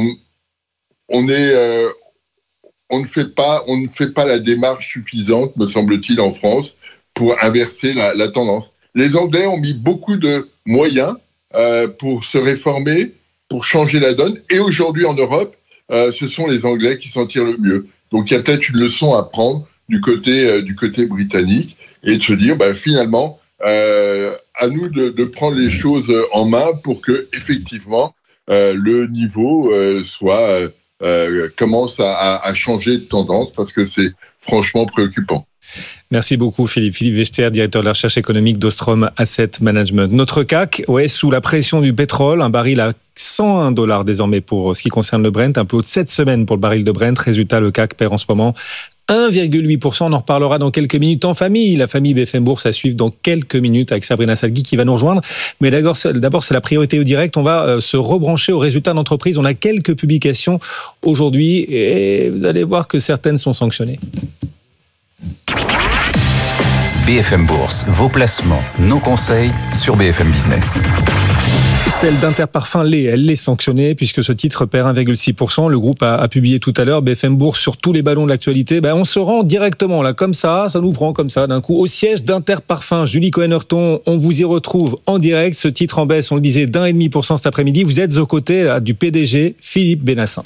ne fait pas la démarche suffisante, me semble-t-il, en France, pour inverser la tendance. Les Anglais ont mis beaucoup de moyens pour se réformer, pour changer la donne. Et aujourd'hui, en Europe, ce sont les Anglais qui s'en tirent le mieux. Donc, il y a peut-être une leçon à prendre du côté britannique, et de se dire, finalement, à nous de prendre les choses en main pour que, effectivement, le niveau commence à changer de tendance, parce que c'est franchement préoccupant. Merci beaucoup Philippe. Philippe Wechter, directeur de la recherche économique d'Ostrom Asset Management. Notre CAC, sous la pression du pétrole, un baril à $101 désormais pour ce qui concerne le Brent, un peu haut de 7 semaines pour le baril de Brent. Résultat, le CAC perd en ce moment 1,8%. On en reparlera dans quelques minutes en famille. La famille BFM Bourse à suivre dans quelques minutes avec Sabrina Salghi qui va nous rejoindre. Mais d'abord, c'est la priorité au direct. On va se rebrancher aux résultats d'entreprise. On a quelques publications aujourd'hui et vous allez voir que certaines sont sanctionnées. BFM Bourse, vos placements, nos conseils sur BFM Business. Celle d'Interparfums elle l'est sanctionnée puisque ce titre perd 1,6%. Le groupe a publié tout à l'heure, BFM Bourse, sur tous les ballons de l'actualité. On se rend directement là, comme ça nous prend comme ça d'un coup au siège d'Interparfums. Julie Cohen-Hurton, on vous y retrouve en direct. Ce titre en baisse, on le disait, d'1,5% cet après-midi. Vous êtes aux côtés là, du PDG Philippe Benacin.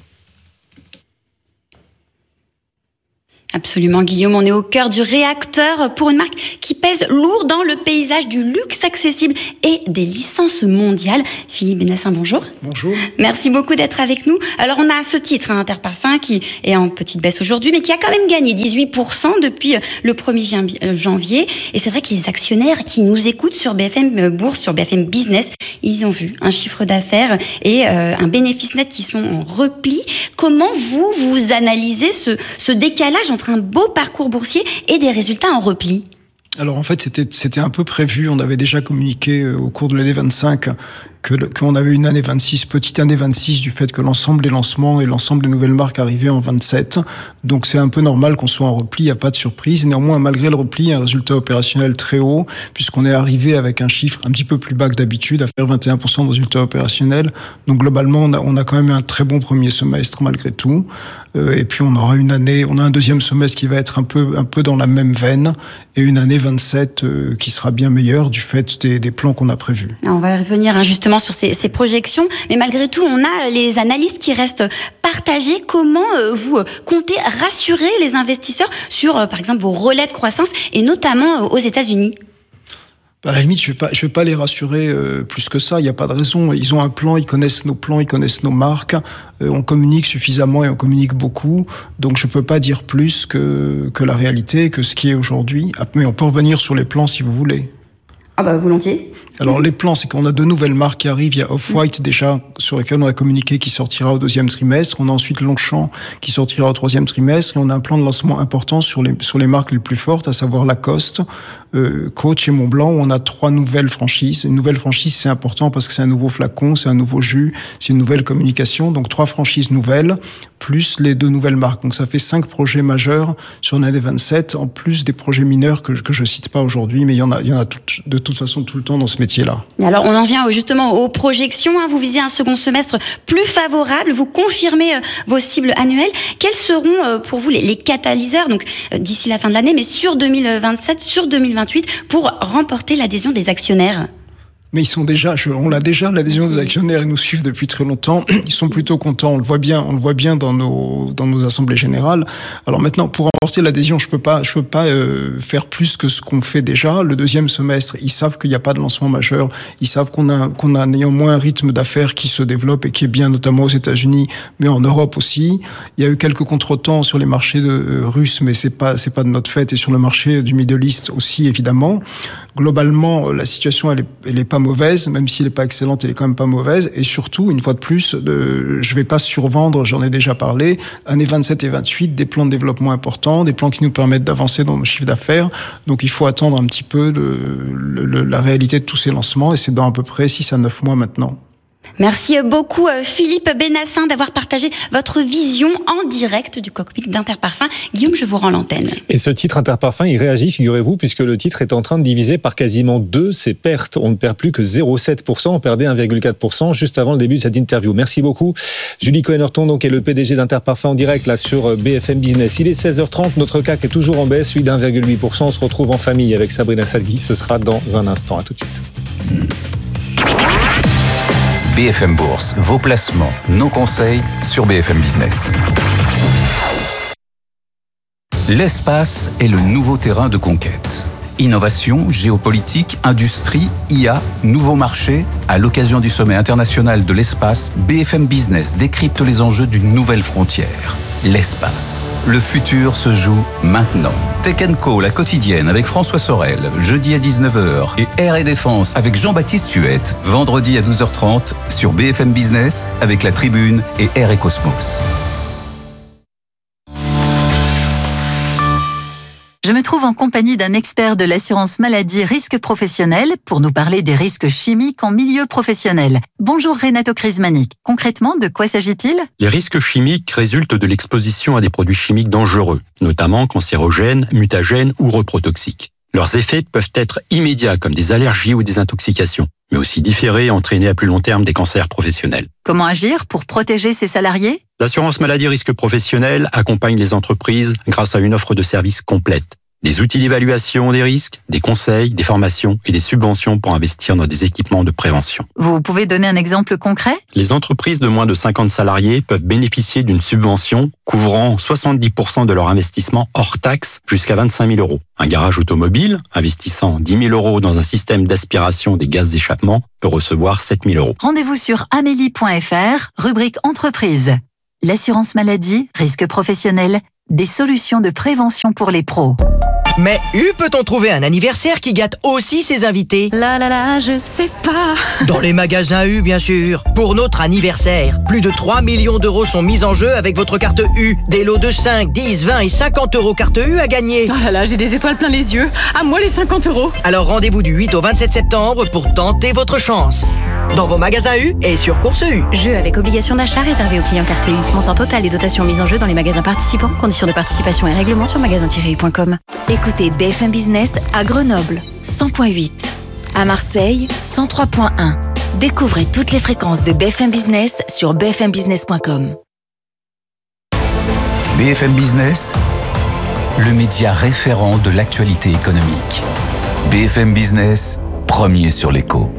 Absolument, Guillaume, on est au cœur du réacteur pour une marque qui pèse lourd dans le paysage du luxe accessible et des licences mondiales. Philippe Benacin, bonjour. Bonjour. Merci beaucoup d'être avec nous. Alors, on a ce titre, Interparfums, qui est en petite baisse aujourd'hui, mais qui a quand même gagné 18% depuis le 1er janvier. Et c'est vrai que les actionnaires qui nous écoutent sur BFM Bourse, sur BFM Business, ils ont vu un chiffre d'affaires et un bénéfice net qui sont en repli. Comment vous analysez ce décalage entre un beau parcours boursier et des résultats en repli? Alors en fait, c'était un peu prévu. On avait déjà communiqué au cours de l'année 25 qu'on avait une année 26, petite année 26 du fait que l'ensemble des lancements et l'ensemble des nouvelles marques arrivaient en 27. Donc c'est un peu normal qu'on soit en repli, il n'y a pas de surprise. Néanmoins, malgré le repli, il y a un résultat opérationnel très haut puisqu'on est arrivé avec un chiffre un petit peu plus bas que d'habitude, à faire 21% de résultat opérationnel. Donc globalement, on a quand même un très bon premier semestre malgré tout. Et puis on aura un deuxième semestre qui va être un peu dans la même veine et une année 27 qui sera bien meilleure du fait des plans qu'on a prévus. On va revenir justement sur ces projections, mais malgré tout, on a les analystes qui restent partagés. Comment vous comptez rassurer les investisseurs sur, par exemple, vos relais de croissance et notamment aux États-Unis? À la limite, je vais pas les rassurer plus que ça. Il n'y a pas de raison. Ils ont un plan, ils connaissent nos plans, ils connaissent nos marques. On communique suffisamment et on communique beaucoup. Donc, je peux pas dire plus que la réalité, que ce qui est aujourd'hui. Mais on peut revenir sur les plans si vous voulez. Ah bah volontiers. Alors les plans, c'est qu'on a deux nouvelles marques qui arrivent. Il y a Off-White déjà, sur lesquelles on a communiqué, qui sortira au 2e trimestre. On a ensuite Longchamp qui sortira au 3e trimestre. Et on a un plan de lancement important sur les marques les plus fortes, à savoir Lacoste, Coach et Montblanc, où on a 3 nouvelles franchises. Une nouvelle franchise, c'est important parce que c'est un nouveau flacon, c'est un nouveau jus, c'est une nouvelle communication. Donc 3 franchises nouvelles, plus les 2 nouvelles marques. Donc ça fait 5 projets majeurs sur l'année 27, en plus des projets mineurs que je cite pas aujourd'hui, mais il y en a de toute façon tout le temps dans ce métier-là. Alors on en vient justement aux projections. Vous visez un second semestre plus favorable, vous confirmez vos cibles annuelles. Quels seront pour vous les catalyseurs, donc d'ici la fin de l'année, mais sur 2027, sur 2028, pour remporter l'adhésion des actionnaires? Mais ils sont déjà, on l'a déjà, l'adhésion des actionnaires, ils nous suivent depuis très longtemps. Ils sont plutôt contents. On le voit bien dans nos assemblées générales. Alors maintenant, pour remporter l'adhésion, je peux pas faire plus que ce qu'on fait déjà. Le 2e semestre, ils savent qu'il n'y a pas de lancement majeur. Ils savent qu'on a néanmoins un rythme d'affaires qui se développe et qui est bien, notamment aux États-Unis, mais en Europe aussi. Il y a eu quelques contretemps sur les marchés russes, mais c'est pas de notre fait, et sur le marché du Middle East aussi, évidemment. Globalement, la situation, elle est pas mauvaise, même si elle n'est pas excellente, elle est quand même pas mauvaise. Et surtout, une fois de plus, je vais pas survendre, j'en ai déjà parlé, années 27 et 28, des plans de développement importants, des plans qui nous permettent d'avancer dans nos chiffres d'affaires. Donc il faut attendre un petit peu la réalité de tous ces lancements, et c'est dans à peu près 6 à 9 mois maintenant. Merci beaucoup Philippe Benacin d'avoir partagé votre vision en direct du cockpit d'Interparfums. Guillaume, je vous rends l'antenne. Et ce titre Interparfums, il réagit, figurez-vous, puisque le titre est en train de diviser par quasiment 2 ses pertes. On ne perd plus que 0,7%, on perdait 1,4% juste avant le début de cette interview. Merci beaucoup. Julie Cohen-Hurton, donc, est le PDG d'Interparfums en direct là sur BFM Business. Il est 16h30, notre CAC est toujours en baisse, celui d'1,8%. On se retrouve en famille avec Sabrina Salghi, ce sera dans un instant. À tout de suite. BFM Bourse, vos placements, nos conseils sur BFM Business. L'espace est le nouveau terrain de conquête. Innovation, géopolitique, industrie, IA, nouveaux marchés. À l'occasion du sommet international de l'espace, BFM Business décrypte les enjeux d'une nouvelle frontière. L'espace. Le futur se joue maintenant. Tech & Co, la quotidienne avec François Sorel, jeudi à 19h, et Air et Défense avec Jean-Baptiste Huette, vendredi à 12h30 sur BFM Business avec La Tribune et Air et Cosmos. Je me trouve en compagnie d'un expert de l'assurance maladie risque professionnel pour nous parler des risques chimiques en milieu professionnel. Bonjour Renato Crismanic. Concrètement, de quoi s'agit-il ? Les risques chimiques résultent de l'exposition à des produits chimiques dangereux, notamment cancérogènes, mutagènes ou reprotoxiques. Leurs effets peuvent être immédiats comme des allergies ou des intoxications, mais aussi différés et entraîner à plus long terme des cancers professionnels. Comment agir pour protéger ses salariés ? L'assurance maladie risque professionnel accompagne les entreprises grâce à une offre de services complète. Des outils d'évaluation des risques, des conseils, des formations et des subventions pour investir dans des équipements de prévention. Vous pouvez donner un exemple concret ? Les entreprises de moins de 50 salariés peuvent bénéficier d'une subvention couvrant 70% de leur investissement hors taxe jusqu'à 25 000 €. Un garage automobile investissant 10 000 € dans un système d'aspiration des gaz d'échappement peut recevoir 7 000 €. Rendez-vous sur amélie.fr, rubrique entreprise. L'assurance maladie, risque professionnel, des solutions de prévention pour les pros. Mais peut-on trouver un anniversaire qui gâte aussi ses invités ? Je sais pas. Dans les magasins U, bien sûr. Pour notre anniversaire, plus de 3 millions d'euros sont mis en jeu avec votre carte U. Des lots de 5, 10, 20 et 50 € carte U à gagner. J'ai des étoiles plein les yeux. À moi les 50 €. Alors rendez-vous du 8 au 27 septembre pour tenter votre chance. Dans vos magasins U et sur Course U. Jeu avec obligation d'achat réservé aux clients carte U. Montant total et dotation mise en jeu dans les magasins participants. Conditions de participation et règlements sur magasin-u.com. Écoutez BFM Business à Grenoble, 100.8. À Marseille, 103.1. Découvrez toutes les fréquences de BFM Business sur bfmbusiness.com. BFM Business, le média référent de l'actualité économique. BFM Business, premier sur l'écho.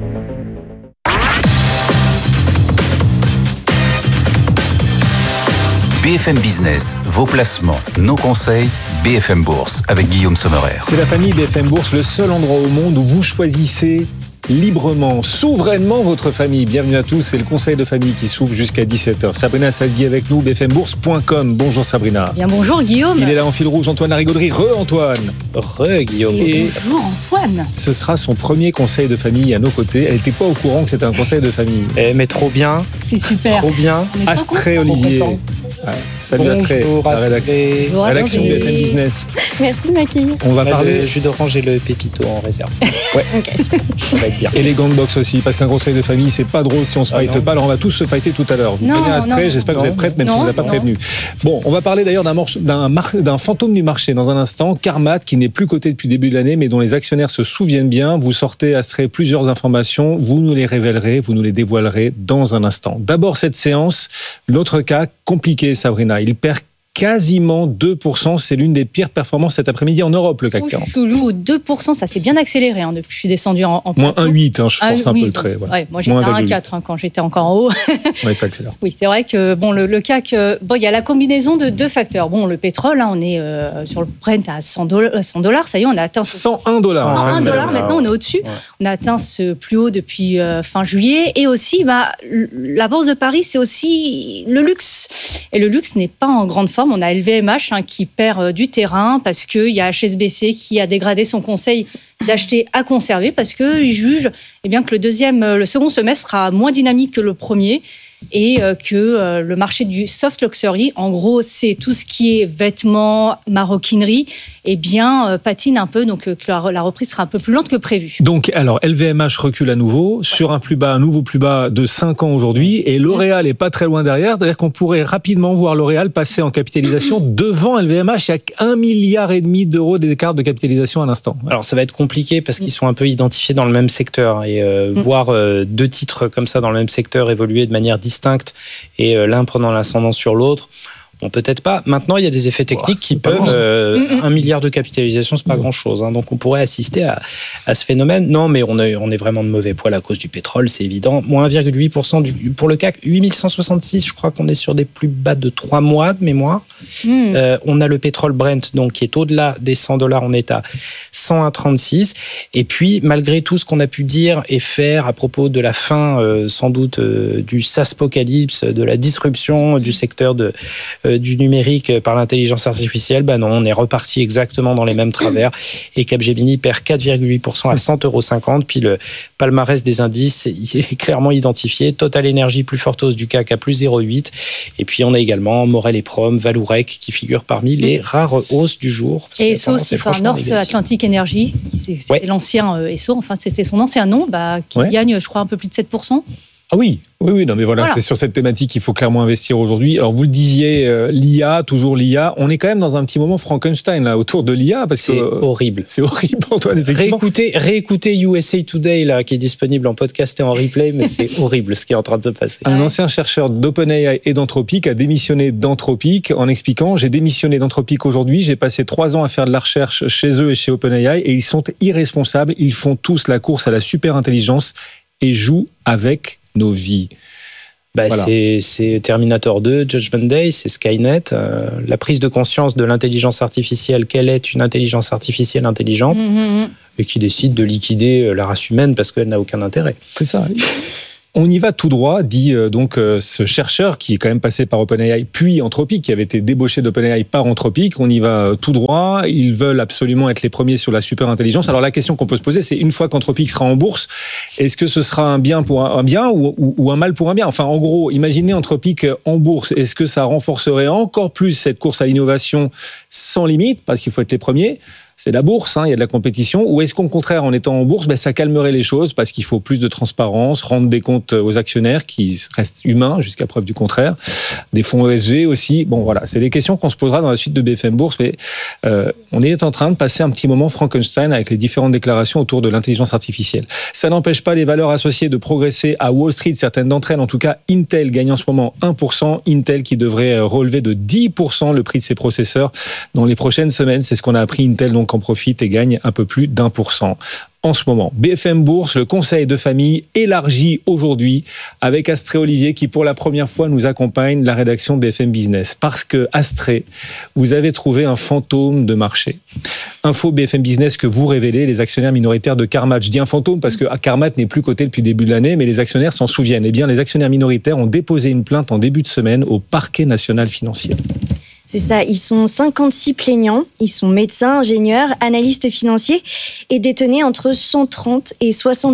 BFM Business, vos placements, nos conseils, BFM Bourse avec Guillaume Sommerer. C'est la famille BFM Bourse, le seul endroit au monde où vous choisissez librement, souverainement votre famille. Bienvenue à tous, c'est le conseil de famille qui s'ouvre jusqu'à 17h. Sabrina Salgui avec nous, bfmbourse.com. Bonjour Sabrina. Bien bonjour Guillaume. Il est là en fil rouge, Antoine Larigauderie. Re-Antoine. Re-Guillaume. Et bonjour Antoine. Ce sera son premier conseil de famille à nos côtés. Elle n'était pas au courant que c'était un conseil de famille. Mais trop bien. C'est super. Trop bien. Astrée Olivier. Salut Astrée, la rédaction BFM Business. Merci Maki. On va parler le jus d'orange et le pépito en réserve. Ouais. Ça va être bien. Et les gants de boxe aussi, parce qu'un conseil de famille, c'est pas drôle si on se fight pas. Alors on va tous se fighter tout à l'heure. Vous prévenez Astrée, j'espère que vous êtes prête, même si on vous a pas prévenu. Bon, on va parler d'ailleurs d'un fantôme du marché dans un instant, Carmat, qui n'est plus coté depuis le début de l'année, mais dont les actionnaires se souviennent bien. Vous sortez, Astrée, plusieurs informations, vous nous les révélerez, vous nous les dévoilerez dans un instant. D'abord cette séance, l'autre cas compliqué, Sabrina. Il perd quasiment 2%. C'est l'une des pires performances cet après-midi en Europe, le CAC 40. Chelou, 2%, ça s'est bien accéléré depuis que je suis descendu en moins 1,8, je force un peu le trait. Voilà. Ouais, moi, j'étais à 1,4 quand j'étais encore en haut. Oui, ça accélère. Oui, c'est vrai que le CAC, il y a la combinaison de deux facteurs. Bon, le pétrole, on est sur le Brent à $100. Ça y est, on a atteint $101. $101, maintenant, on est au-dessus. Ouais. On a atteint ce plus haut depuis fin juillet. Et aussi, la Bourse de Paris, c'est aussi le luxe. Et le luxe n'est pas en grande forme. On a LVMH qui perd du terrain parce qu'il y a HSBC qui a dégradé son conseil d'acheter à conserver parce qu'il juge que le second semestre sera moins dynamique que le premier et que le marché du soft luxury, en gros, c'est tout ce qui est vêtements, maroquinerie, patine un peu, donc que la reprise sera un peu plus lente que prévu. Donc, alors, LVMH recule à nouveau sur un nouveau plus bas de 5 ans aujourd'hui, et L'Oréal est pas très loin derrière, c'est-à-dire qu'on pourrait rapidement voir L'Oréal passer en capitalisation devant LVMH. Il y a 1,5 milliard d'euros d'écart de capitalisation à l'instant. Alors, ça va être compliqué parce qu'ils sont un peu identifiés dans le même secteur, et voir deux titres comme ça dans le même secteur évoluer de manière distincte et l'un prenant l'ascendant sur l'autre, bon, peut-être pas. Maintenant, il y a des effets techniques qui peuvent... 1 milliard de capitalisation, c'est pas grand-chose. Donc, on pourrait assister à ce phénomène. Non, mais on est vraiment de mauvais poil à cause du pétrole, c'est évident. Moins 1,8% pour le CAC. 8166, je crois qu'on est sur des plus bas de 3 mois de mémoire. On a le pétrole Brent, donc, qui est au-delà des $100. On est à 101,36. Et puis, malgré tout ce qu'on a pu dire et faire à propos de la fin, sans doute, du SaaSpocalypse, de la disruption du secteur du numérique par l'intelligence artificielle, non, on est reparti exactement dans les mêmes travers. Et Capgemini perd 4,8% à 100,50 €. Puis le palmarès des indices, il est clairement identifié. Total Energy, plus forte hausse du CAC à plus 0,8. Et puis on a également Morel et Prom, Valourec qui figurent parmi les rares hausses du jour. Et Esso aussi, North Atlantic Energy, c'est l'ancien Esso, c'était son ancien nom, qui gagne, je crois, un peu plus de 7%. Ah oui, non mais voilà, c'est sur cette thématique qu'il faut clairement investir aujourd'hui. Alors vous le disiez, l'IA, toujours l'IA, on est quand même dans un petit moment Frankenstein là autour de l'IA parce que horrible. C'est horrible Antoine, effectivement. Réécoutez USA Today là qui est disponible en podcast et en replay, mais c'est horrible ce qui est en train de se passer. Un ancien chercheur d'OpenAI et d'Anthropic a démissionné d'Anthropic en expliquant: j'ai démissionné d'Anthropic aujourd'hui, j'ai passé 3 ans à faire de la recherche chez eux et chez OpenAI et ils sont irresponsables, ils font tous la course à la super intelligence et jouent avec nos vies. Voilà. C'est Terminator 2, Judgment Day, c'est Skynet, la prise de conscience de l'intelligence artificielle, quelle est une intelligence artificielle intelligente, et qui décide de liquider la race humaine parce qu'elle n'a aucun intérêt. C'est ça. On y va tout droit, dit donc ce chercheur qui est quand même passé par OpenAI puis Anthropic, qui avait été débauché d'OpenAI par Anthropic. On y va tout droit. Ils veulent absolument être les premiers sur la super intelligence. Alors la question qu'on peut se poser, c'est une fois qu'Anthropic sera en bourse, est-ce que ce sera un bien pour un bien ou un mal pour un bien? Enfin, en gros, imaginez Anthropic en bourse. Est-ce que ça renforcerait encore plus cette course à l'innovation sans limite, parce qu'il faut être les premiers? C'est la bourse, il y a de la compétition. Ou est-ce qu'au contraire, en étant en bourse, ça calmerait les choses parce qu'il faut plus de transparence, rendre des comptes aux actionnaires qui restent humains jusqu'à preuve du contraire, des fonds ESG aussi. Bon, voilà, c'est des questions qu'on se posera dans la suite de BFM Bourse, mais on est en train de passer un petit moment Frankenstein avec les différentes déclarations autour de l'intelligence artificielle. Ça n'empêche pas les valeurs associées de progresser à Wall Street, certaines d'entre elles. En tout cas, Intel gagne en ce moment 1%. Intel qui devrait relever de 10% le prix de ses processeurs dans les prochaines semaines. C'est ce qu'on a appris. Intel donc en profite et gagne un peu plus d'1%. En ce moment, BFM Bourse, le conseil de famille élargi aujourd'hui avec Astrée Olivier qui pour la première fois nous accompagne la rédaction de BFM Business. Parce que Astrée, vous avez trouvé un fantôme de marché. Info BFM Business que vous révélez, les actionnaires minoritaires de Carmat. Je dis un fantôme parce que Carmat n'est plus coté depuis le début de l'année, mais les actionnaires s'en souviennent. Eh bien, les actionnaires minoritaires ont déposé une plainte en début de semaine au parquet national financier. C'est ça, ils sont 56 plaignants, ils sont médecins, ingénieurs, analystes financiers et détenaient entre 130 et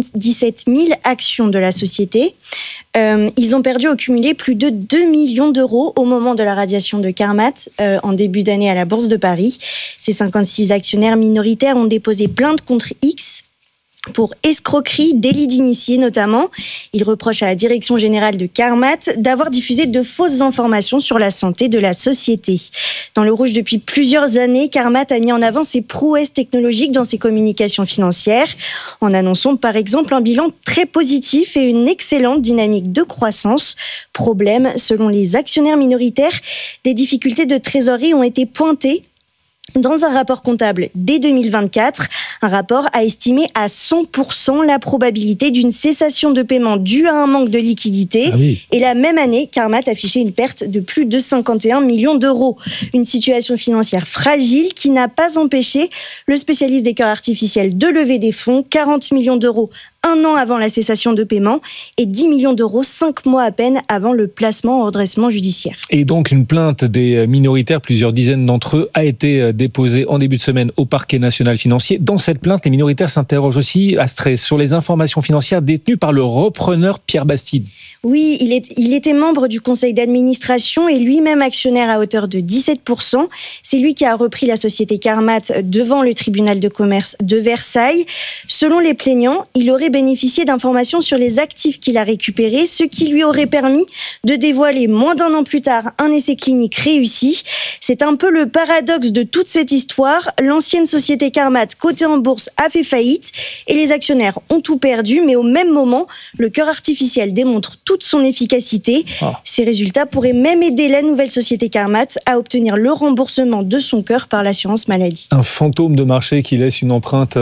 77 000 actions de la société. Ils ont perdu au cumulé plus de 2 millions d'euros au moment de la radiation de Carmat en début d'année à la Bourse de Paris. Ces 56 actionnaires minoritaires ont déposé plainte contre X pour escroquerie, délit d'initié notamment. Il reproche à la direction générale de Carmat d'avoir diffusé de fausses informations sur la santé de la société. Dans le rouge depuis plusieurs années, Carmat a mis en avant ses prouesses technologiques dans ses communications financières, en annonçant par exemple un bilan très positif et une excellente dynamique de croissance. Problème, selon les actionnaires minoritaires, des difficultés de trésorerie ont été pointées dans un rapport comptable dès 2024. Un rapport a estimé à 100% la probabilité d'une cessation de paiement due à un manque de liquidité. Ah oui. Et la même année, Carmat affichait une perte de plus de 51 millions d'euros. Une situation financière fragile qui n'a pas empêché le spécialiste des cœurs artificiels de lever des fonds, 40 millions d'euros 1 an avant la cessation de paiement et 10 millions d'euros 5 mois à peine avant le placement en redressement judiciaire. Et donc une plainte des minoritaires, plusieurs dizaines d'entre eux, a été déposée en début de semaine au parquet national financier. Dans cette plainte, les minoritaires s'interrogent aussi, Astrée, sur les informations financières détenues par le repreneur Pierre Bastide. Oui, il était membre du conseil d'administration et lui-même actionnaire à hauteur de 17%. C'est lui qui a repris la société Carmat devant le tribunal de commerce de Versailles. Selon les plaignants, il aurait bénéficié d'informations sur les actifs qu'il a récupérés, ce qui lui aurait permis de dévoiler moins d'1 an plus tard un essai clinique réussi. C'est un peu le paradoxe de toute cette histoire. L'ancienne société Carmat, cotée en bourse, a fait faillite et les actionnaires ont tout perdu, mais au même moment, le cœur artificiel démontre toute son efficacité. Ces résultats pourraient même aider la nouvelle société Carmat à obtenir le remboursement de son cœur par l'assurance maladie. Un fantôme de marché qui laisse une empreinte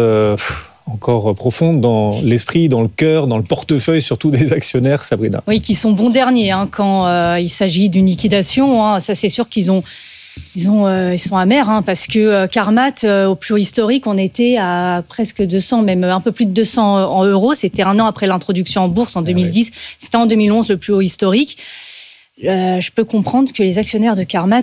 encore profonde dans l'esprit, dans le cœur, dans le portefeuille, surtout des actionnaires, Sabrina. Oui, qui sont bons derniers quand il s'agit d'une liquidation. Ça, c'est sûr qu'ils sont amers parce que Carmat, au plus haut historique, on était à presque 200, même un peu plus de 200 en euros. C'était 1 an après l'introduction en bourse en 2010. C'était en 2011 le plus haut historique. je peux comprendre que les actionnaires de Carmat,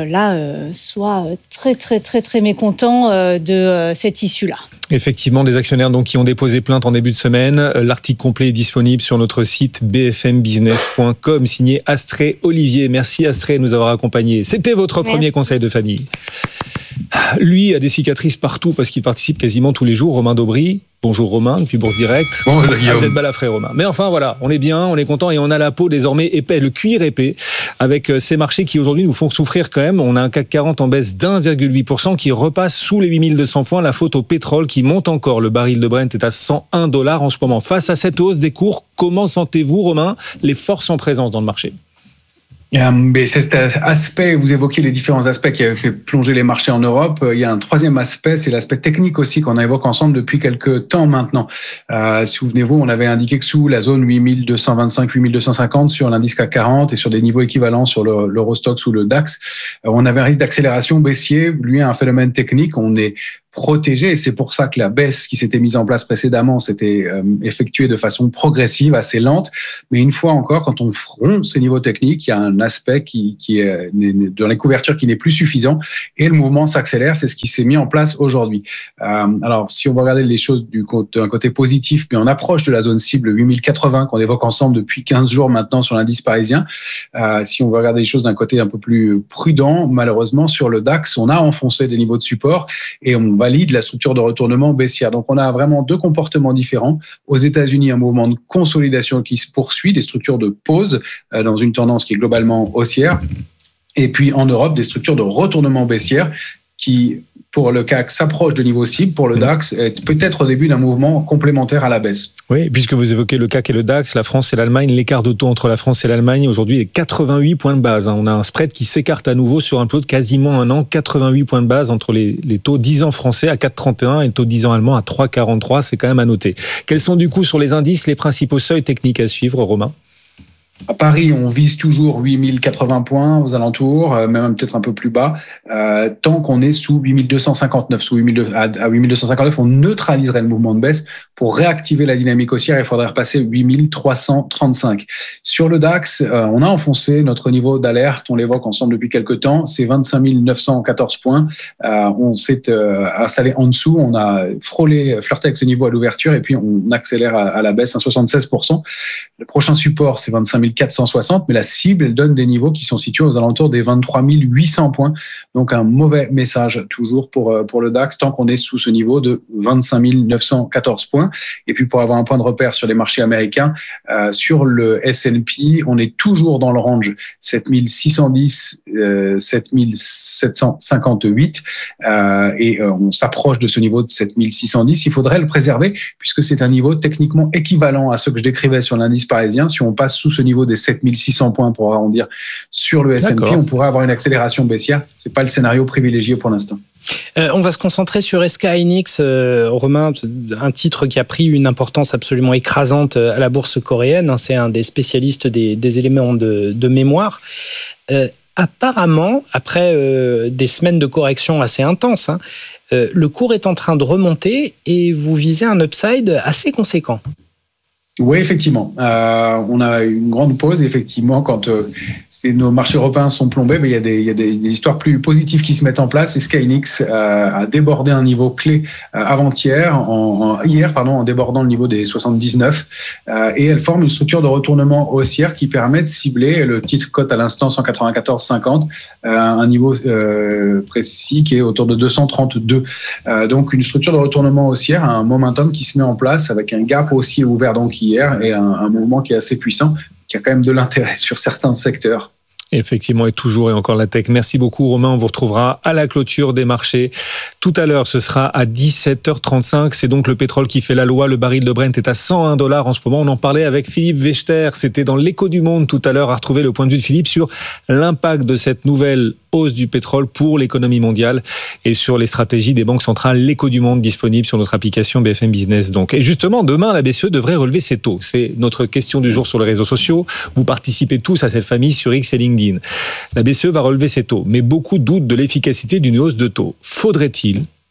soient très, très, très, très mécontents de cette issue-là. Effectivement, des actionnaires donc qui ont déposé plainte en début de semaine. L'article complet est disponible sur notre site bfmbusiness.com, signé Astrée Olivier. Merci Astrée de nous avoir accompagnés. C'était votre premier conseil de famille. Lui a des cicatrices partout parce qu'il participe quasiment tous les jours. Romain Daubry. Bonjour Romain, depuis Bourse Direct. Vous êtes balafré Romain. Mais enfin voilà, on est bien, on est content et on a la peau désormais épais, le cuir épais, avec ces marchés qui aujourd'hui nous font souffrir quand même. On a un CAC 40 en baisse d'1,8% qui repasse sous les 8200 points. La faute au pétrole qui monte encore. Le baril de Brent est à $101 en ce moment. Face à cette hausse des cours, comment sentez-vous Romain les forces en présence dans le marché ? Mais cet aspect, vous évoquiez les différents aspects qui avaient fait plonger les marchés en Europe. Il y a un troisième aspect, c'est l'aspect technique aussi qu'on évoque ensemble depuis quelques temps maintenant. Souvenez-vous, on avait indiqué que sous la zone 8225, 8250 sur l'indice CAC 40 et sur des niveaux équivalents sur l'Eurostoxx ou le DAX, on avait un risque d'accélération baissier. Lui, un phénomène technique, on est protégé et c'est pour ça que la baisse qui s'était mise en place précédemment s'était effectuée de façon progressive, assez lente. Mais une fois encore, quand on frôle ces niveaux techniques, il y a un aspect qui est dans les couvertures qui n'est plus suffisant et le mouvement s'accélère. C'est ce qui s'est mis en place aujourd'hui. Alors, si on va regarder les choses d'un côté positif, mais on approche de la zone cible 8080 qu'on évoque ensemble depuis 15 jours maintenant sur l'indice parisien. Si on va regarder les choses d'un côté un peu plus prudent, malheureusement, sur le DAX, on a enfoncé des niveaux de support et on valide la structure de retournement baissière. Donc, on a vraiment deux comportements différents. Aux États-Unis, un mouvement de consolidation qui se poursuit, des structures de pause dans une tendance qui est globalement haussière. Et puis, en Europe, des structures de retournement baissière qui, pour le CAC, s'approchent de niveau cible. Pour le DAX, est peut-être au début d'un mouvement complémentaire à la baisse. Oui, puisque vous évoquez le CAC et le DAX, la France et l'Allemagne, l'écart de taux entre la France et l'Allemagne aujourd'hui est 88 points de base. On a un spread qui s'écarte à nouveau sur un taux de quasiment un an, 88 points de base entre les taux 10 ans français à 4,31 et le taux 10 ans allemand à 3,43. C'est quand même à noter. Quels sont du coup sur les indices les principaux seuils techniques à suivre, Romain ? À Paris, on vise toujours 8080 points aux alentours, même peut-être un peu plus bas, tant qu'on est sous 8259. À 8259, on neutraliserait le mouvement de baisse. Pour réactiver la dynamique haussière, il faudrait repasser 8335. Sur le DAX, on a enfoncé notre niveau d'alerte, on l'évoque ensemble depuis quelques temps, c'est 25 914 points. On s'est installé en dessous, on a flirté avec ce niveau à l'ouverture et puis on accélère à la baisse, 76%. Le prochain support, c'est 25 460, mais la cible, elle donne des niveaux qui sont situés aux alentours des 23 800 points. Donc, un mauvais message toujours pour le DAX, tant qu'on est sous ce niveau de 25 914 points. Et puis, pour avoir un point de repère sur les marchés américains, sur le S&P, on est toujours dans le range 7610, 7758, et on s'approche de ce niveau de 7610. Il faudrait le préserver, puisque c'est un niveau techniquement équivalent à ce que je décrivais sur l'indice parisien. Si on passe sous ce niveau des 7600 points pour arrondir sur le S&P, on pourrait avoir une accélération baissière. C'est pas le scénario privilégié pour l'instant. On va se concentrer sur SK Hynix, Romain, un titre qui a pris une importance absolument écrasante à la bourse coréenne. C'est un des spécialistes des éléments de mémoire. Apparemment, après des semaines de correction assez intenses, le cours est en train de remonter et vous visez un upside assez conséquent. Oui, effectivement. On a une grande pause. Effectivement, quand nos marchés européens sont plombés, mais il y a des histoires plus positives qui se mettent en place. Et SK Hynix a débordé un niveau clé hier, en débordant le niveau des 79. Et elle forme une structure de retournement haussière qui permet de cibler le titre cote à l'instant 194,50, un niveau précis qui est autour de 232. Donc, une structure de retournement haussière, un momentum qui se met en place avec un gap haussier ouvert donc hier et un mouvement qui est assez puissant, qui a quand même de l'intérêt sur certains secteurs. Effectivement, et toujours et encore la tech. Merci beaucoup Romain, on vous retrouvera à la clôture des marchés. Tout à l'heure, ce sera à 17h35. C'est donc le pétrole qui fait la loi. Le baril de Brent est à $101 en ce moment. On en parlait avec Philippe Wechter. C'était dans l'Écho du Monde tout à l'heure, à retrouver le point de vue de Philippe sur l'impact de cette nouvelle hausse du pétrole pour l'économie mondiale et sur les stratégies des banques centrales. L'Écho du Monde disponible sur notre application BFM Business. Donc. Et justement, demain, la BCE devrait relever ses taux. C'est notre question du jour sur les réseaux sociaux. Vous participez tous à cette famille sur X et LinkedIn. La BCE va relever ses taux, mais beaucoup doutent de l'efficacité d'une hausse de taux. Faudrait-il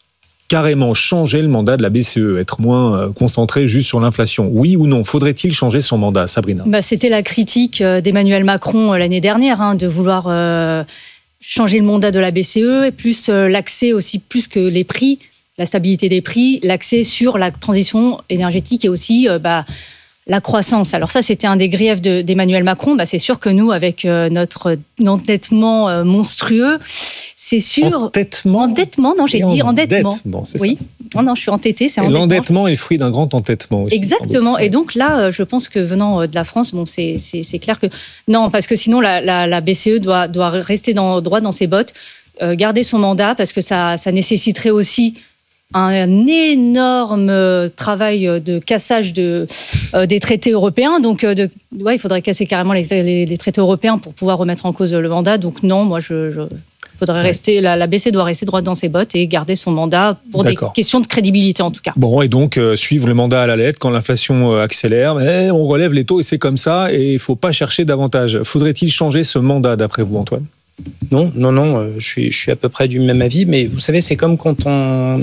carrément changer le mandat de la BCE, être moins concentré juste sur l'inflation? Oui ou non? Faudrait-il changer son mandat, Sabrina? C'était la critique d'Emmanuel Macron l'année dernière, de vouloir changer le mandat de la BCE, et plus l'accès aussi, plus que les prix, la stabilité des prix, l'accès sur la transition énergétique et aussi la croissance. Alors ça, c'était un des griefs d'Emmanuel Macron. C'est sûr que nous, avec notre endettement monstrueux, c'est sûr... Endettement, non, j'ai dit endettement. C'est oui. ça. Non, je suis entêtée, c'est endettement. L'endettement est le fruit d'un grand entêtement aussi. Exactement. Et donc là, je pense que venant de la France, c'est clair que... Non, parce que sinon, la BCE doit rester droit dans ses bottes, garder son mandat, parce que ça nécessiterait aussi un énorme travail de cassage des traités européens. Donc, il faudrait casser carrément les traités européens pour pouvoir remettre en cause le mandat. Donc non, moi, faudrait rester, la BCE doit rester droite dans ses bottes et garder son mandat pour des questions de crédibilité en tout cas. Bon, et donc suivre le mandat à la lettre quand l'inflation accélère, on relève les taux et c'est comme ça et il ne faut pas chercher davantage. Faudrait-il changer ce mandat d'après vous, Antoine ? Non, je suis à peu près du même avis, mais vous savez, c'est comme quand dans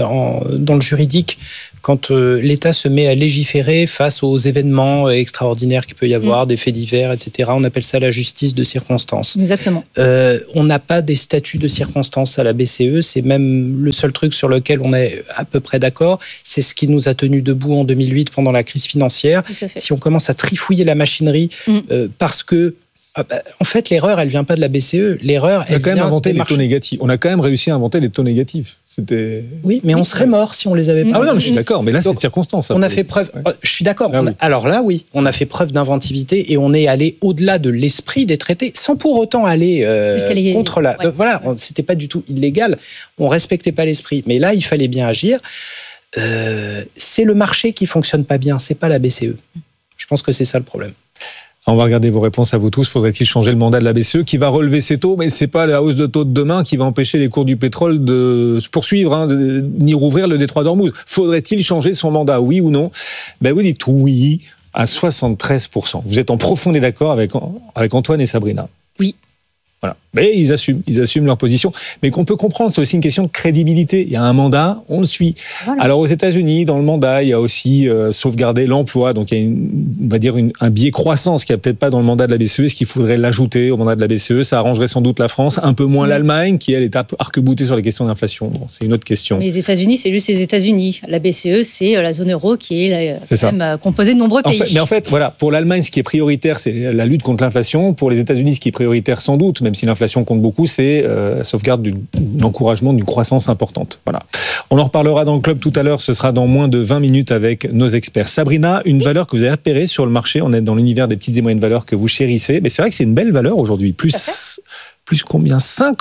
le juridique, quand l'État se met à légiférer face aux événements extraordinaires qu'il peut y avoir, des faits divers, etc. On appelle ça la justice de circonstance. Exactement. On n'a pas des statuts de circonstance à la BCE, c'est même le seul truc sur lequel on est à peu près d'accord. C'est ce qui nous a tenus debout en 2008 pendant la crise financière. Si on commence à trifouiller la machinerie parce que en fait, l'erreur, elle vient pas de la BCE. L'erreur, elle vient inventé les taux négatifs. On a quand même réussi à inventer les taux négatifs. Oui, mais on serait mort si on les avait pas. Ah non, mais je suis d'accord. Mais là, c'est de circonstance. On a fait preuve. Je suis d'accord. Ah, oui. Alors là, oui, on a fait preuve d'inventivité et on est allé au-delà de l'esprit des traités, sans pour autant aller contre la. Voilà, c'était pas du tout illégal. On respectait pas l'esprit. Mais là, il fallait bien agir. C'est le marché qui fonctionne pas bien. C'est pas la BCE. Je pense que c'est ça le problème. On va regarder vos réponses à vous tous. Faudrait-il changer le mandat de la BCE qui va relever ses taux, mais c'est pas la hausse de taux de demain qui va empêcher les cours du pétrole de se poursuivre, ni rouvrir le détroit d'Ormuz. Faudrait-il changer son mandat, oui ou non? Vous dites oui à 73%. Vous êtes en profond désaccord avec Antoine et Sabrina. Oui. Voilà. Mais ils assument leur position. Mais qu'on peut comprendre, c'est aussi une question de crédibilité. Il y a un mandat, on le suit. Voilà. Alors aux États-Unis, dans le mandat, il y a aussi sauvegarder l'emploi. Donc il y a on va dire un biais croissance qui n'y a peut-être pas dans le mandat de la BCE. Est-ce qu'il faudrait l'ajouter au mandat de la BCE? Ça arrangerait sans doute la France, un peu moins l'Allemagne, qui elle est arc-boutée sur les questions d'inflation. Bon, c'est une autre question. Mais les États-Unis, c'est juste les États-Unis. La BCE, c'est la zone euro qui est même composée de nombreux pays. Mais en fait, voilà, pour l'Allemagne, ce qui est prioritaire, c'est la lutte contre l'inflation. Pour les États-Unis, ce qui est prioritaire sans doute, même si l'inflation compte beaucoup, c'est sauvegarde l'encouragement d'une croissance importante. Voilà. On en reparlera dans le club tout à l'heure, ce sera dans moins de 20 minutes avec nos experts. Sabrina, une valeur que vous avez repérée sur le marché, on est dans l'univers des petites et moyennes valeurs que vous chérissez, mais c'est vrai que c'est une belle valeur aujourd'hui, plus combien? 5%,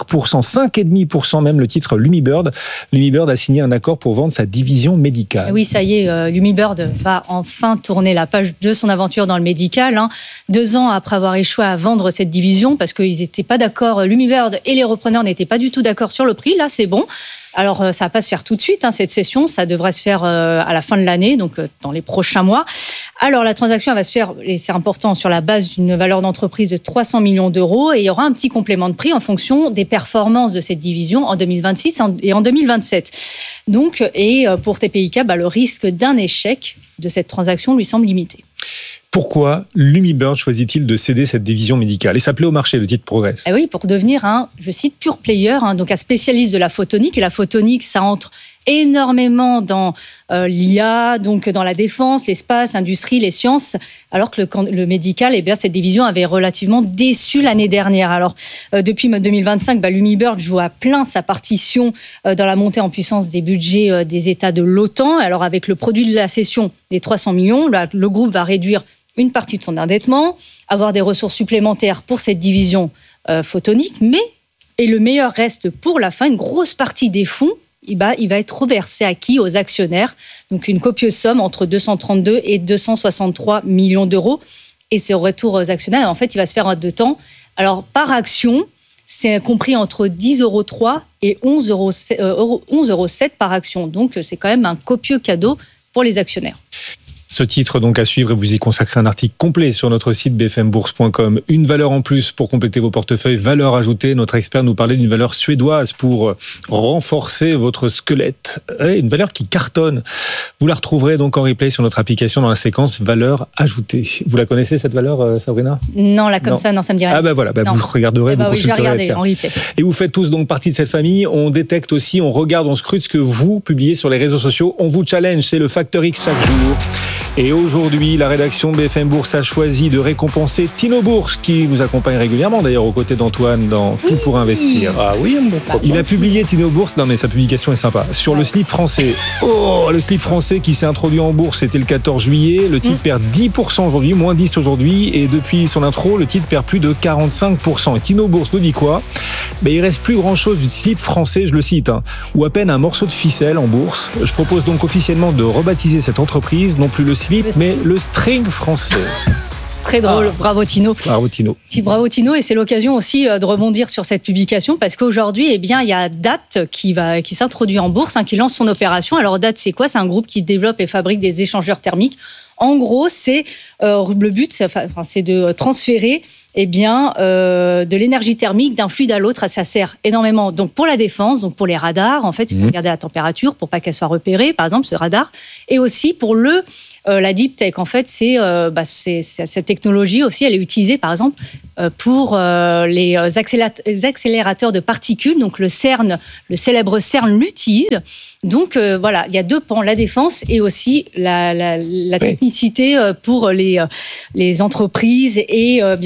5,5% même le titre Lumibird. Lumibird a signé un accord pour vendre sa division médicale. Oui, ça y est, Lumibird va enfin tourner la page de son aventure dans le médical. 2 ans après avoir échoué à vendre cette division, parce qu'ils n'étaient pas d'accord, Lumibird et les repreneurs n'étaient pas du tout d'accord sur le prix. Là, c'est bon. Alors, ça ne va pas se faire tout de suite, cette session. Ça devrait se faire à la fin de l'année, donc dans les prochains mois. Alors, la transaction va se faire, et c'est important, sur la base d'une valeur d'entreprise de 300 millions d'euros. Et il y aura un petit complément de prix en fonction des performances de cette division en 2026 et en 2027. Donc, et pour TPIK, le risque d'un échec de cette transaction lui semble limité. Pourquoi Lumibird choisit-il de céder cette division médicale et s'appelait au marché, le titre progresse? Oui, pour devenir je cite, pure player, donc un spécialiste de la photonique. Et la photonique, ça entre énormément dans l'IA, donc dans la défense, l'espace, l'industrie, les sciences, alors que le médical, cette division avait relativement déçu l'année dernière. Alors, depuis 2025, Lumibird joue à plein sa partition dans la montée en puissance des budgets des États de l'OTAN. Alors, avec le produit de la cession des 300 millions, le groupe va réduire une partie de son endettement, avoir des ressources supplémentaires pour cette division photonique, et le meilleur reste pour la fin, une grosse partie des fonds, il va être reversé à qui? Aux actionnaires. Donc une copieuse somme entre 232 et 263 millions d'euros. Et ce retour aux actionnaires, en fait, il va se faire en 2 temps. Alors, par action, c'est compris entre 10,03 € et 11,07 € par action. Donc, c'est quand même un copieux cadeau pour les actionnaires. Ce titre donc à suivre et vous y consacrez un article complet sur notre site bfmbourse.com. Une valeur en plus pour compléter vos portefeuilles, valeur ajoutée. Notre expert nous parlait d'une valeur suédoise pour renforcer votre squelette. Et une valeur qui cartonne. Vous la retrouverez donc en replay sur notre application dans la séquence valeur ajoutée. Vous la connaissez cette valeur, Sabrina ? Non, là comme ça, non, ça me dit rien. Ah ben voilà, vous regarderez, vous oui, je vais consulterez. regarder en replay. Et vous faites tous donc partie de cette famille. On détecte aussi, on regarde, on scrute ce que vous publiez sur les réseaux sociaux. On vous challenge, c'est le Factor X chaque jour. Et aujourd'hui, la rédaction de BFM Bourse a choisi de récompenser Tino Bourse, qui nous accompagne régulièrement d'ailleurs aux côtés d'Antoine dans Tout pour investir. Ah oui, il a publié Tino Bourse, non mais sa publication est sympa, sur le slip français. Oh, le slip français qui s'est introduit en bourse, c'était le 14 juillet. Le titre perd 10% aujourd'hui, moins 10 aujourd'hui. Et depuis son intro, le titre perd plus de 45%. Et Tino Bourse nous dit quoi ? Il reste plus grand chose du slip français, je le cite, ou à peine un morceau de ficelle en bourse. Je propose donc officiellement de rebaptiser cette entreprise, non plus le slip, mais le string français. Très drôle, bravo Tino. Bravo Tino. Bravo Tino, et c'est l'occasion aussi de rebondir sur cette publication parce qu'aujourd'hui, il y a DAT qui s'introduit en bourse, qui lance son opération. Alors DAT, c'est quoi ? C'est un groupe qui développe et fabrique des échangeurs thermiques. En gros, le but, c'est de transférer de l'énergie thermique d'un fluide à l'autre. Ça sert énormément donc pour la défense, donc pour les radars. En fait, il faut regarder la température pour pas qu'elle soit repérée, par exemple, ce radar, et aussi pour la deep tech. En fait, cette technologie aussi, elle est utilisée, par exemple, pour les accélérateurs de particules. Donc le CERN, le célèbre CERN l'utilise. Donc il y a deux pans, la défense et aussi la technicité pour les entreprises et